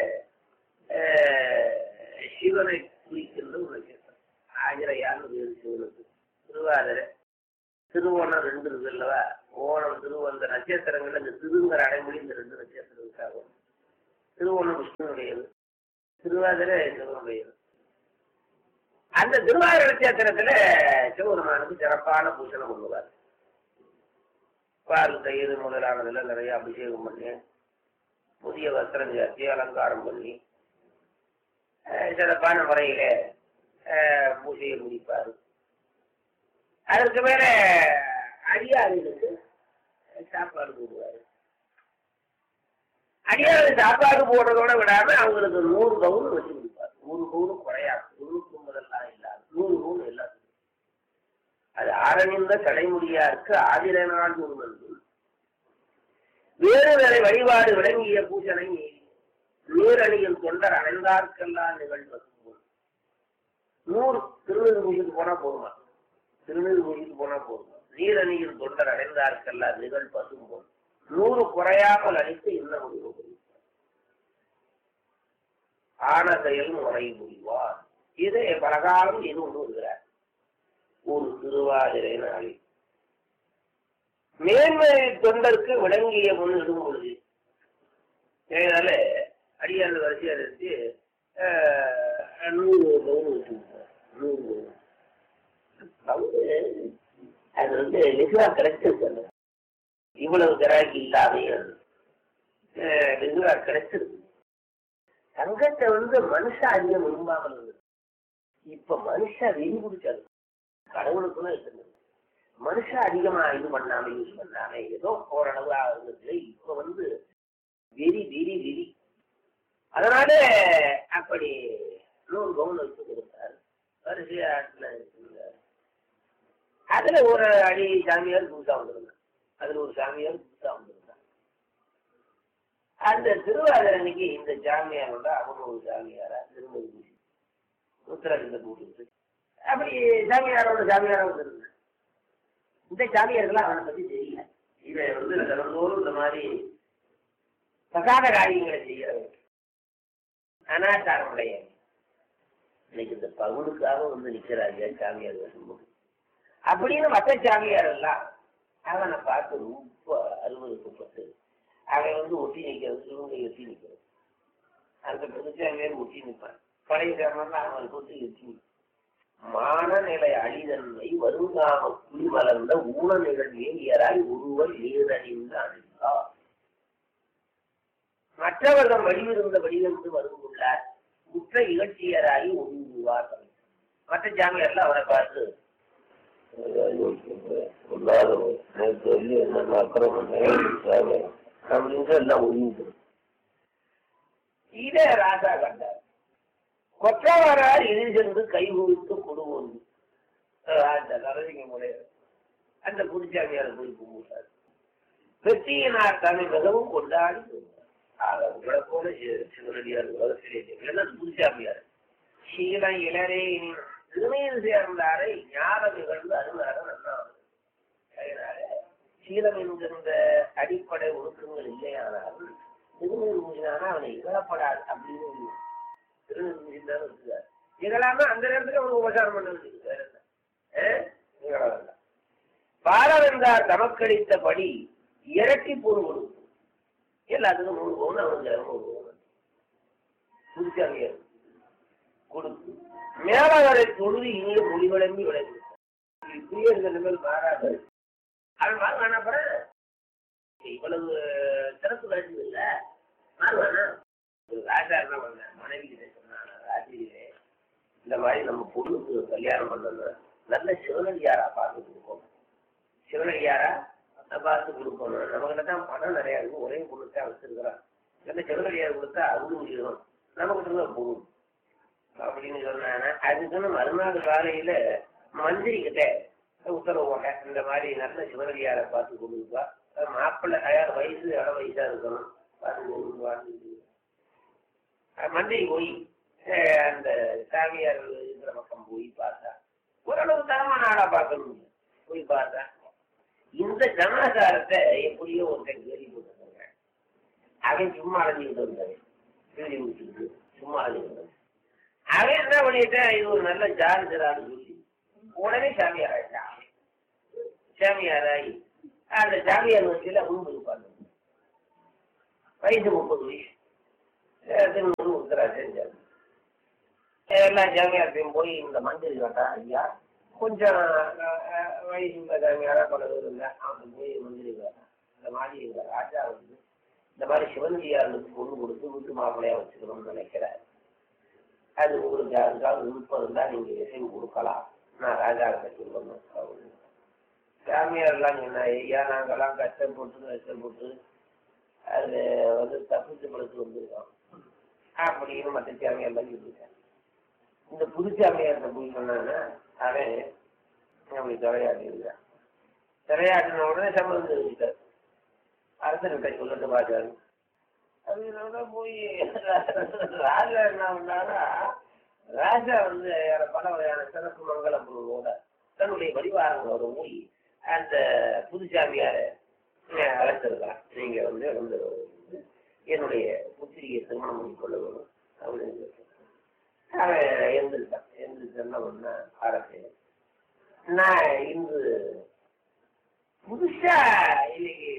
சிவனை குறிக்கின்ற ஒரு நட்சத்திரம். ஆயிரையான்னு பேரு சிவனுக்கு. திருவாதிரை திருவோணம் 2 இருக்கு இல்லவா? ஓணம் திருவந்த நட்சத்திரங்கள்ல இந்த திருங்கிற அடைமொழி இந்த 2 நட்சத்திரத்துக்காகும். திருவோணம் விஷ்ணுனுடையது, திருவாதிரை சிவனுடையது. அந்த திருவாதிரை நட்சத்திரத்துல சிவபெருமானுக்கு சிறப்பான பூசணம் கொள்வார். பால் தயிர் முதலானதுல நிறைய அபிஷேகம் பண்ணி புதிய வஸ்திரம் சாத்தி அலங்காரம் பண்ணி சிறப்பான முறையில பூஜையை முடிப்பார். அதற்கு மேல அடியார்களுக்கு சாப்பாடு போடுவாரு. அடியாருக்கு சாப்பாடு போடுறதோட விடாம அவங்களுக்கு 100 பவுன் வச்சு கொடுப்பாரு. 100 பவுன் குறையாது, 99 இல்லாது 100 பவுன் எல்லாத்துக்கும். அது ஆரணிந்த தலைமுடியாருக்கு ஆதிரநாள் முருகன் வேறு வேலை வழிபாடு விளங்கிய பூசனை நீரணியில் தொண்டர் அடைந்தார்க்கெல்லாம் நிகழ்வது. 100 திருநீர் பூஜைக்கு போனா போதுமா? திருநீர் பூஜைக்கு போனா போதுமா? நீரணியில் தொண்டர் அடைந்தார்க்கெல்லாம் நிகழ் பசும் போல் 100 குறையாமல் அளித்து இன்னும் முடிவு ஆன செயல் முறை புரிவார். இதை பலகாலம் இது கொண்டு வருகிறார். ஒரு திருவாதிரை நாளில் மேன்மை தொண்டருக்கு விளங்கிய முன்னிடும் பொழுது இதனால அடியாண்டு வரிசையா இருந்து 100 பவுன் வச்சுருக்கார். 100 பவுன் அது வந்து வெகுவா கிடைச்சிருக்கு. இவ்வளவு கிராக்கி இல்லாமே வெகுவா கிடைச்சிருக்கு. தங்கத்தை வந்து மனுஷ அதிகம் விரும்பாமல் இருந்தது. இப்ப மனுஷ வெறி பிடிச்சாது. கடவுளுக்குள்ள இருந்தது. மனுஷ அதிகமா இது பண்ணாம யூஸ் பண்ணாம ஏதோ ஓரளவு இருந்தது. இப்ப வந்து வெறி வெறி வெறி. அதனால அப்படி 100 பவுன் வச்சு கொடுத்தாரு. வரிசையாட்டுல இருக்குங்க. அதுல ஒரு அடி சாமியார் புதுசா வந்திருந்தாங்க. அதுல ஒரு சாமியார் புதுசா வந்திருந்தாங்க. அந்த திருவாதிரை அன்னைக்கு இந்த சாமியாரோட அவங்க ஒரு சாமியாரா திருமதி பூசி உத்தரகிந்த கூட்டு அப்படி சாமியாரோட சாமியாரா வந்திருந்தாங்க. இந்த சாமியார்கள்லாம் அவனை பத்தி தெரியல. இதை தினந்தோறும் இந்த மாதிரி பிரசாத காரியங்களை செய்யறவங்க அனாச்சாரமுடைய இன்னைக்கு இந்த பவுனுக்காக நிக்கிறாங்க சாமியார் வரும்போது அப்படின்னு மற்ற சாமியார் எல்லாம் அவனை பார்த்து ரொம்ப அருவருக்கப்பட்டு அவன் ஒட்டி நிற்கிறது, இவங்க எட்டி நிற்கிறது. அந்த புதுச்சாமியார் ஒட்டி நிற்பான். பழைய சாமியார் அவனுக்கு ஒட்டி எட்டி நிற்பான். மானநிலை அழிதன்மை வருங்காம புலி வளர்ந்த ஊன நிகழ்வியராய் ஒருவர் ஏதணிந்து அணிந்தார். மற்றவர்கள் வடிவிருந்த வடிவென்று வருந்துள்ளார். குற்ற இகழ்ச்சியராகி ஒழுங்குவார். மற்ற சாமியார்ல அவனை பார்த்து அப்படின்னு எல்லாம் ஒழுங்கு. இதை ராஜா கண்டார். கொற்றவரால் எதிர் சென்று கைகுவித்து கொடுவோம் நரசிங்க முறையர் அந்த புதுச்சாமியார் போய் கும்பிட்டார். வெற்றியினார் தன்னை மிகவும் கொண்டாடி போல சிவனடியார் உலகத்திலே புதுச்சாமியார் சீலம் இளரே திருமையில் சேர்ந்தாரை ஞானம் நிகழ்ந்து அருளாக நன்னாவது. அதனால சீலம் என்கின்ற அடிப்படை ஒழுக்கங்கள் இல்லையானாலும் திருமையில் மூடினானா அவனை இகழப்படாது அப்படின்னு இகழாம அந்த நேரத்துல அவனுக்கு உபசாரம் பண்ண பாரவென்றார் தமக்களித்தபடி இரட்டி பொருள் கொடுக்கும். எல்லாத்துக்கும் 3 பவுன் அவனுக்கு 200 பவுன் புதுச்சாமியார் கொடுத்து மேலாளரை தொழுது இங்கே மொழி வழங்கி விளைவித்தார். இப்படியே இருந்த நிலைமையில் மாறாது. அவன் மாறுவானா அப்புறம் இவ்வளவு சிறப்பு கிடைச்சது இல்லை. மாறுவானா? ராஜா என்ன பண்ண மனைவி கிட்ட சொன்னாங்க, ராஜிலே இந்த மாதிரி நம்ம பொண்ணுக்கு கல்யாணம் பண்ணணும், நல்ல சிவனடியாரா பார்த்து கொடுக்கணும். சிவனடியாரா பார்த்து கொடுக்கணும். நம்மகிட்ட தான் பணம் நிறையா இருக்கும், ஒரே பொண்ணுத்தான் வச்சிருக்கிறான். நல்ல சிவனடியார் கொடுத்தா அவுது முடியணும், நம்மகிட்ட தான் போகணும் அப்படின்னு சொன்னாங்க. அதுக்குன்னு மறுநாள் காலையில மந்திரி கிட்ட உத்தரவு போட்டேன், இந்த மாதிரி நல்ல சிவனடியாரை பார்த்து கொடுப்பா, மாப்பிள்ளை வயசு இட வயசா இருக்கணும் பார்த்து கொடுப்பான்னு. மந்திரி போய் அந்த சாமியார் இருக்கிற பக்கம் போய் பார்த்தா ஓரளவு தரமான ஆளா பார்க்கணும். போய் பார்த்தா இந்த சமாச்சாரத்தை எப்படியோ ஒருத்தன் கேள்வி போட்டுருக்காங்க. அவன் சும்மா அழைஞ்சிக்கிட்டு வந்தாரு, கேள்வி முடிச்சுக்கிட்டு சும்மா அழைஞ்சிக்கிட்டு. அவன் என்ன பண்ணிட்டான், இது ஒரு நல்ல ஜாதிரான்னு சொல்லி உடனே சாமியார் ஆயிட்டான். சாமியாராகி அந்த சாமியார் வச்சுல முன்பு இருப்பாங்க. வயசு 30 வயசு. உத்தரா செஞ்சாங்க. எல்லா சாமியார்த்தையும் போய் இந்த மஞ்சள் கேட்டா, ஐயா கொஞ்சம் வயசு உள்ள சாமியாரா பல பேர் இருந்தேன், அவனுக்கு போய் மஞ்சள் கேட்டான். இந்த மாதிரி இந்த ராஜா இந்த மாதிரி சிவனடியாருக்கு பொண்ணு கொடுத்து வீட்டு மாப்பிள்ளையா வச்சுக்கணும்னு நினைக்கிறார். அது உங்களுக்கு அதுக்காக விருப்பம் இருந்தா நீங்க இசைவு கொடுக்கலாம், நான் ராஜா கிட்ட சொல்லணும் அப்படின்னு. சாமியார்லாம் சொன்னா, ஐயா நாங்கெல்லாம் கஷ்டப்பட்டு அது தப்பிச்சு படுத்து வந்துருக்கோம் அப்படின்னு மற்ற சாமியார்லாம் சொல்லியிருக்காங்க. இந்த புது சாமியார்கிட்ட போய் சொன்னாங்கன்னா அவன் அப்படி தலையாட்டி இருக்கான். தலையாட்டின உடனே சம்பளம் தெரிவித்தார். அரசன்கிட்ட சொல்லிட்டு பார்த்தாரு. அதனால போய் ராஜா என்ன பண்ணாரா, ராஜா பல வகையான சிறப்பு மங்கள பொருளோட தன்னுடைய பரிவாரங்களோட போய் அந்த புதுசாமியார அழைச்சிருக்கான். நீங்க என்னுடைய புத்திரியை திருமணம் பண்ணி கொள்ள வேணும் அப்படின்னு அவன் எழுந்திருக்கான். எழுந்திருச்சேன்னா ஒன்னா அரசு நான் இன்று புதுசா இன்னைக்கு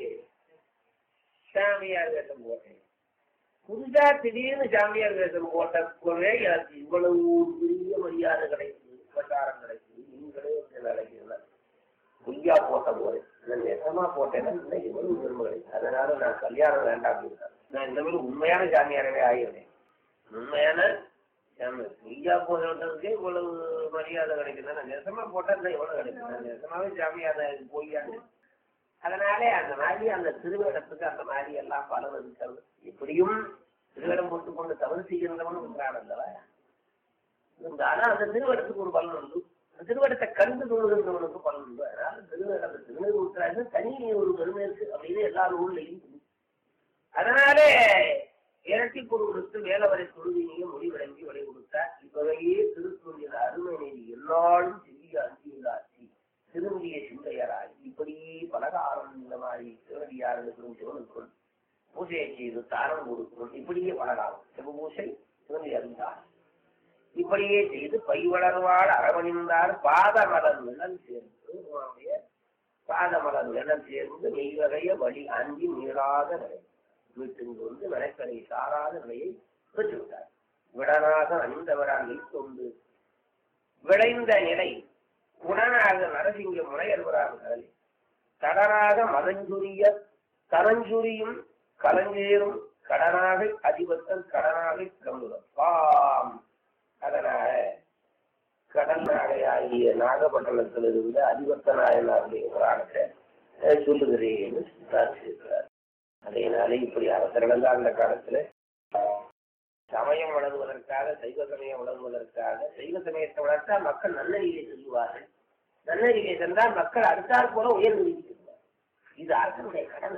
சாமியார் வேஷம் போட்டேன். புதுசா திடீர்னு சாமியார் வேஷம் போட்டப்பவே எனக்கு இவ்வளவு பெரிய மரியாதை கிடைக்குது, பிரச்சாரம் கிடைக்குது. நீங்களே நினைக்கிறீங்க பொய்யா போட்ட போது நான் நெசமா போட்டேன்னா இன்னைக்கு இவ்வளவு பெருமை கிடைக்கும். அதனால நான் கல்யாணம் வேண்டாம் அப்படின்னு நான் இந்த மாதிரி உண்மையான சாமியாரவே ஆகிடுறேன். உண்மையான சாமியார் பொய்யா போட்டதுக்கே இவ்வளவு மரியாதை கிடைக்குது. நான் நெசமா போட்டா எவ்வளவு கிடைக்கும். நெசமாவே சாமியார் பொய்யான்னு. அதனாலே அந்த மாதிரி அந்த திருவேடத்துக்கு அந்த மாதிரி எல்லாம் பலன் இருக்கிறது. எப்படியும் திருவேடம் போட்டுக்கொண்டு தவறு செய்கிறவன் உண்டானல்லவா இருந்தாலும் அந்த திருவேடத்துக்கு ஒரு பலன் உண்டு. திருவடத்தை கண்டு தொழுகின்றவனுக்கு பலன் உண்டு. அதனால திருநீர் ஊற்றாது தனி ஒரு பெருமை இருக்கு அப்படின்னு எல்லா ஊர்லையும். அதனாலே இரட்டி பொருள் கொடுத்து வேலவரை தொழுதினையும் மொழி விளங்கி விலை கொடுத்தார். இவ்வகையே திருத்தொழில் அருமை நீதி எல்லாரும் செய்ய அஞ்சியுள்ளாட்சி திரும்பிய சிந்தையராய் இப்படியே பலகாரம் இந்த மாதிரி சிவனடியார்களுக்கும் சிவனுக்கும் பூஜையை செய்து தாரம் கொடுக்கும். இப்படியே பலகாரம் சிவபூசை சிவனடி அறிந்தார். இப்படியே செய்து பைவளர்வாள் அரவணிந்தார் பாதமலர் நிழல் சேர்ந்து பாதமலர் நிழல் சேர்ந்து மெய்வகைய வழி அஞ்சி மீளாத நிலை வீட்டுக்கு வந்து நடைக்கரை சாராத நிலையை பெற்றுவிட்டார். விடனாக அணிந்தவரால் வைத்தொண்டு விளைந்த நிலை உடனாக நரசிங்க முனையல்வராக கடனாக மதஞ்சுரிய கரஞ்சுரியும் கலஞ்சேரும் கடனாக அதிபத்தல் கடனாக கிளம்புவாம். அதனால கடல் நாகையாகிய நாகப்பட்டினத்தில் இருந்து அதிபத்த நாயனாருடைய புராணத்தை சொல்லுகிறேன் சொல்லியிருக்கிறார். அதனால இப்படி அரசர்கள் அந்த காலத்துல சமயம் வளர்வதற்காக சைவ சமயம் வளர்வதற்காக சைவ சமயத்தை வளர்த்தா மக்கள் நன்னறிவை செல்வார்கள். நன்னறிவை சென்றால் மக்கள் அடுத்தாற் போல உயர்ந்து விதிக்கிறார். இது அரசனுடைய கடமை.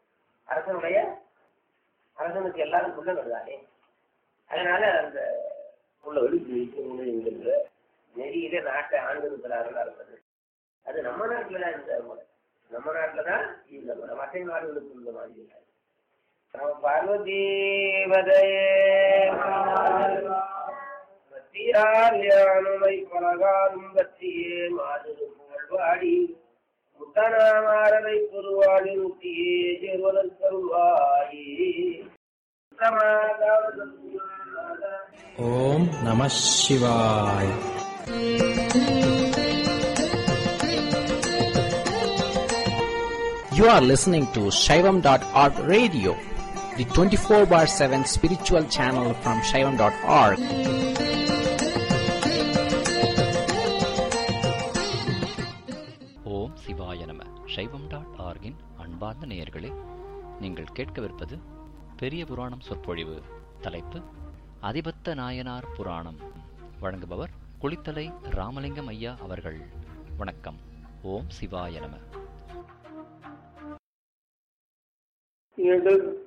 அரசனுக்கு எல்லாரும் சொல்ல வருதானே. அதனால அந்த உள்ள எழுதி என்கின்ற நெறியில நாட்டை ஆண்டிருக்கிறார்கள் அரசர்கள். அது நம்ம நாட்டுலதான் இந்த முறை. நம்ம நாட்டுலதான் இந்த முறை. மற்ற நாடுகளுக்கு இந்த மாதிரி இல்லை. பார்வதீவதையே பத்தியானுமை பலகாலும் பத்தியே மாதிரி புகழ்வாடி முத்தனாமாரதை பொருவாடி முத்தியே சேர்வதற்கருவாயி. ஓம் நம சிவாய். You are listening to Shaivam.org radio, the 24/7 spiritual channel from Shaivam.org. ஓம் சிவாய நம. Shaivam.org-இன் அன்பார்ந்த நேயர்களே, நீங்கள் கேட்கவிருப்பது பெரிய புராணம் சொற்பொழிவு. தலைப்பு அதிபத்த நாயனார் புராணம். வழங்குபவர் குளித்தலை ராமலிங்கம் ஐயா அவர்கள். வணக்கம். ஓம் சிவாய நம. எடுத்த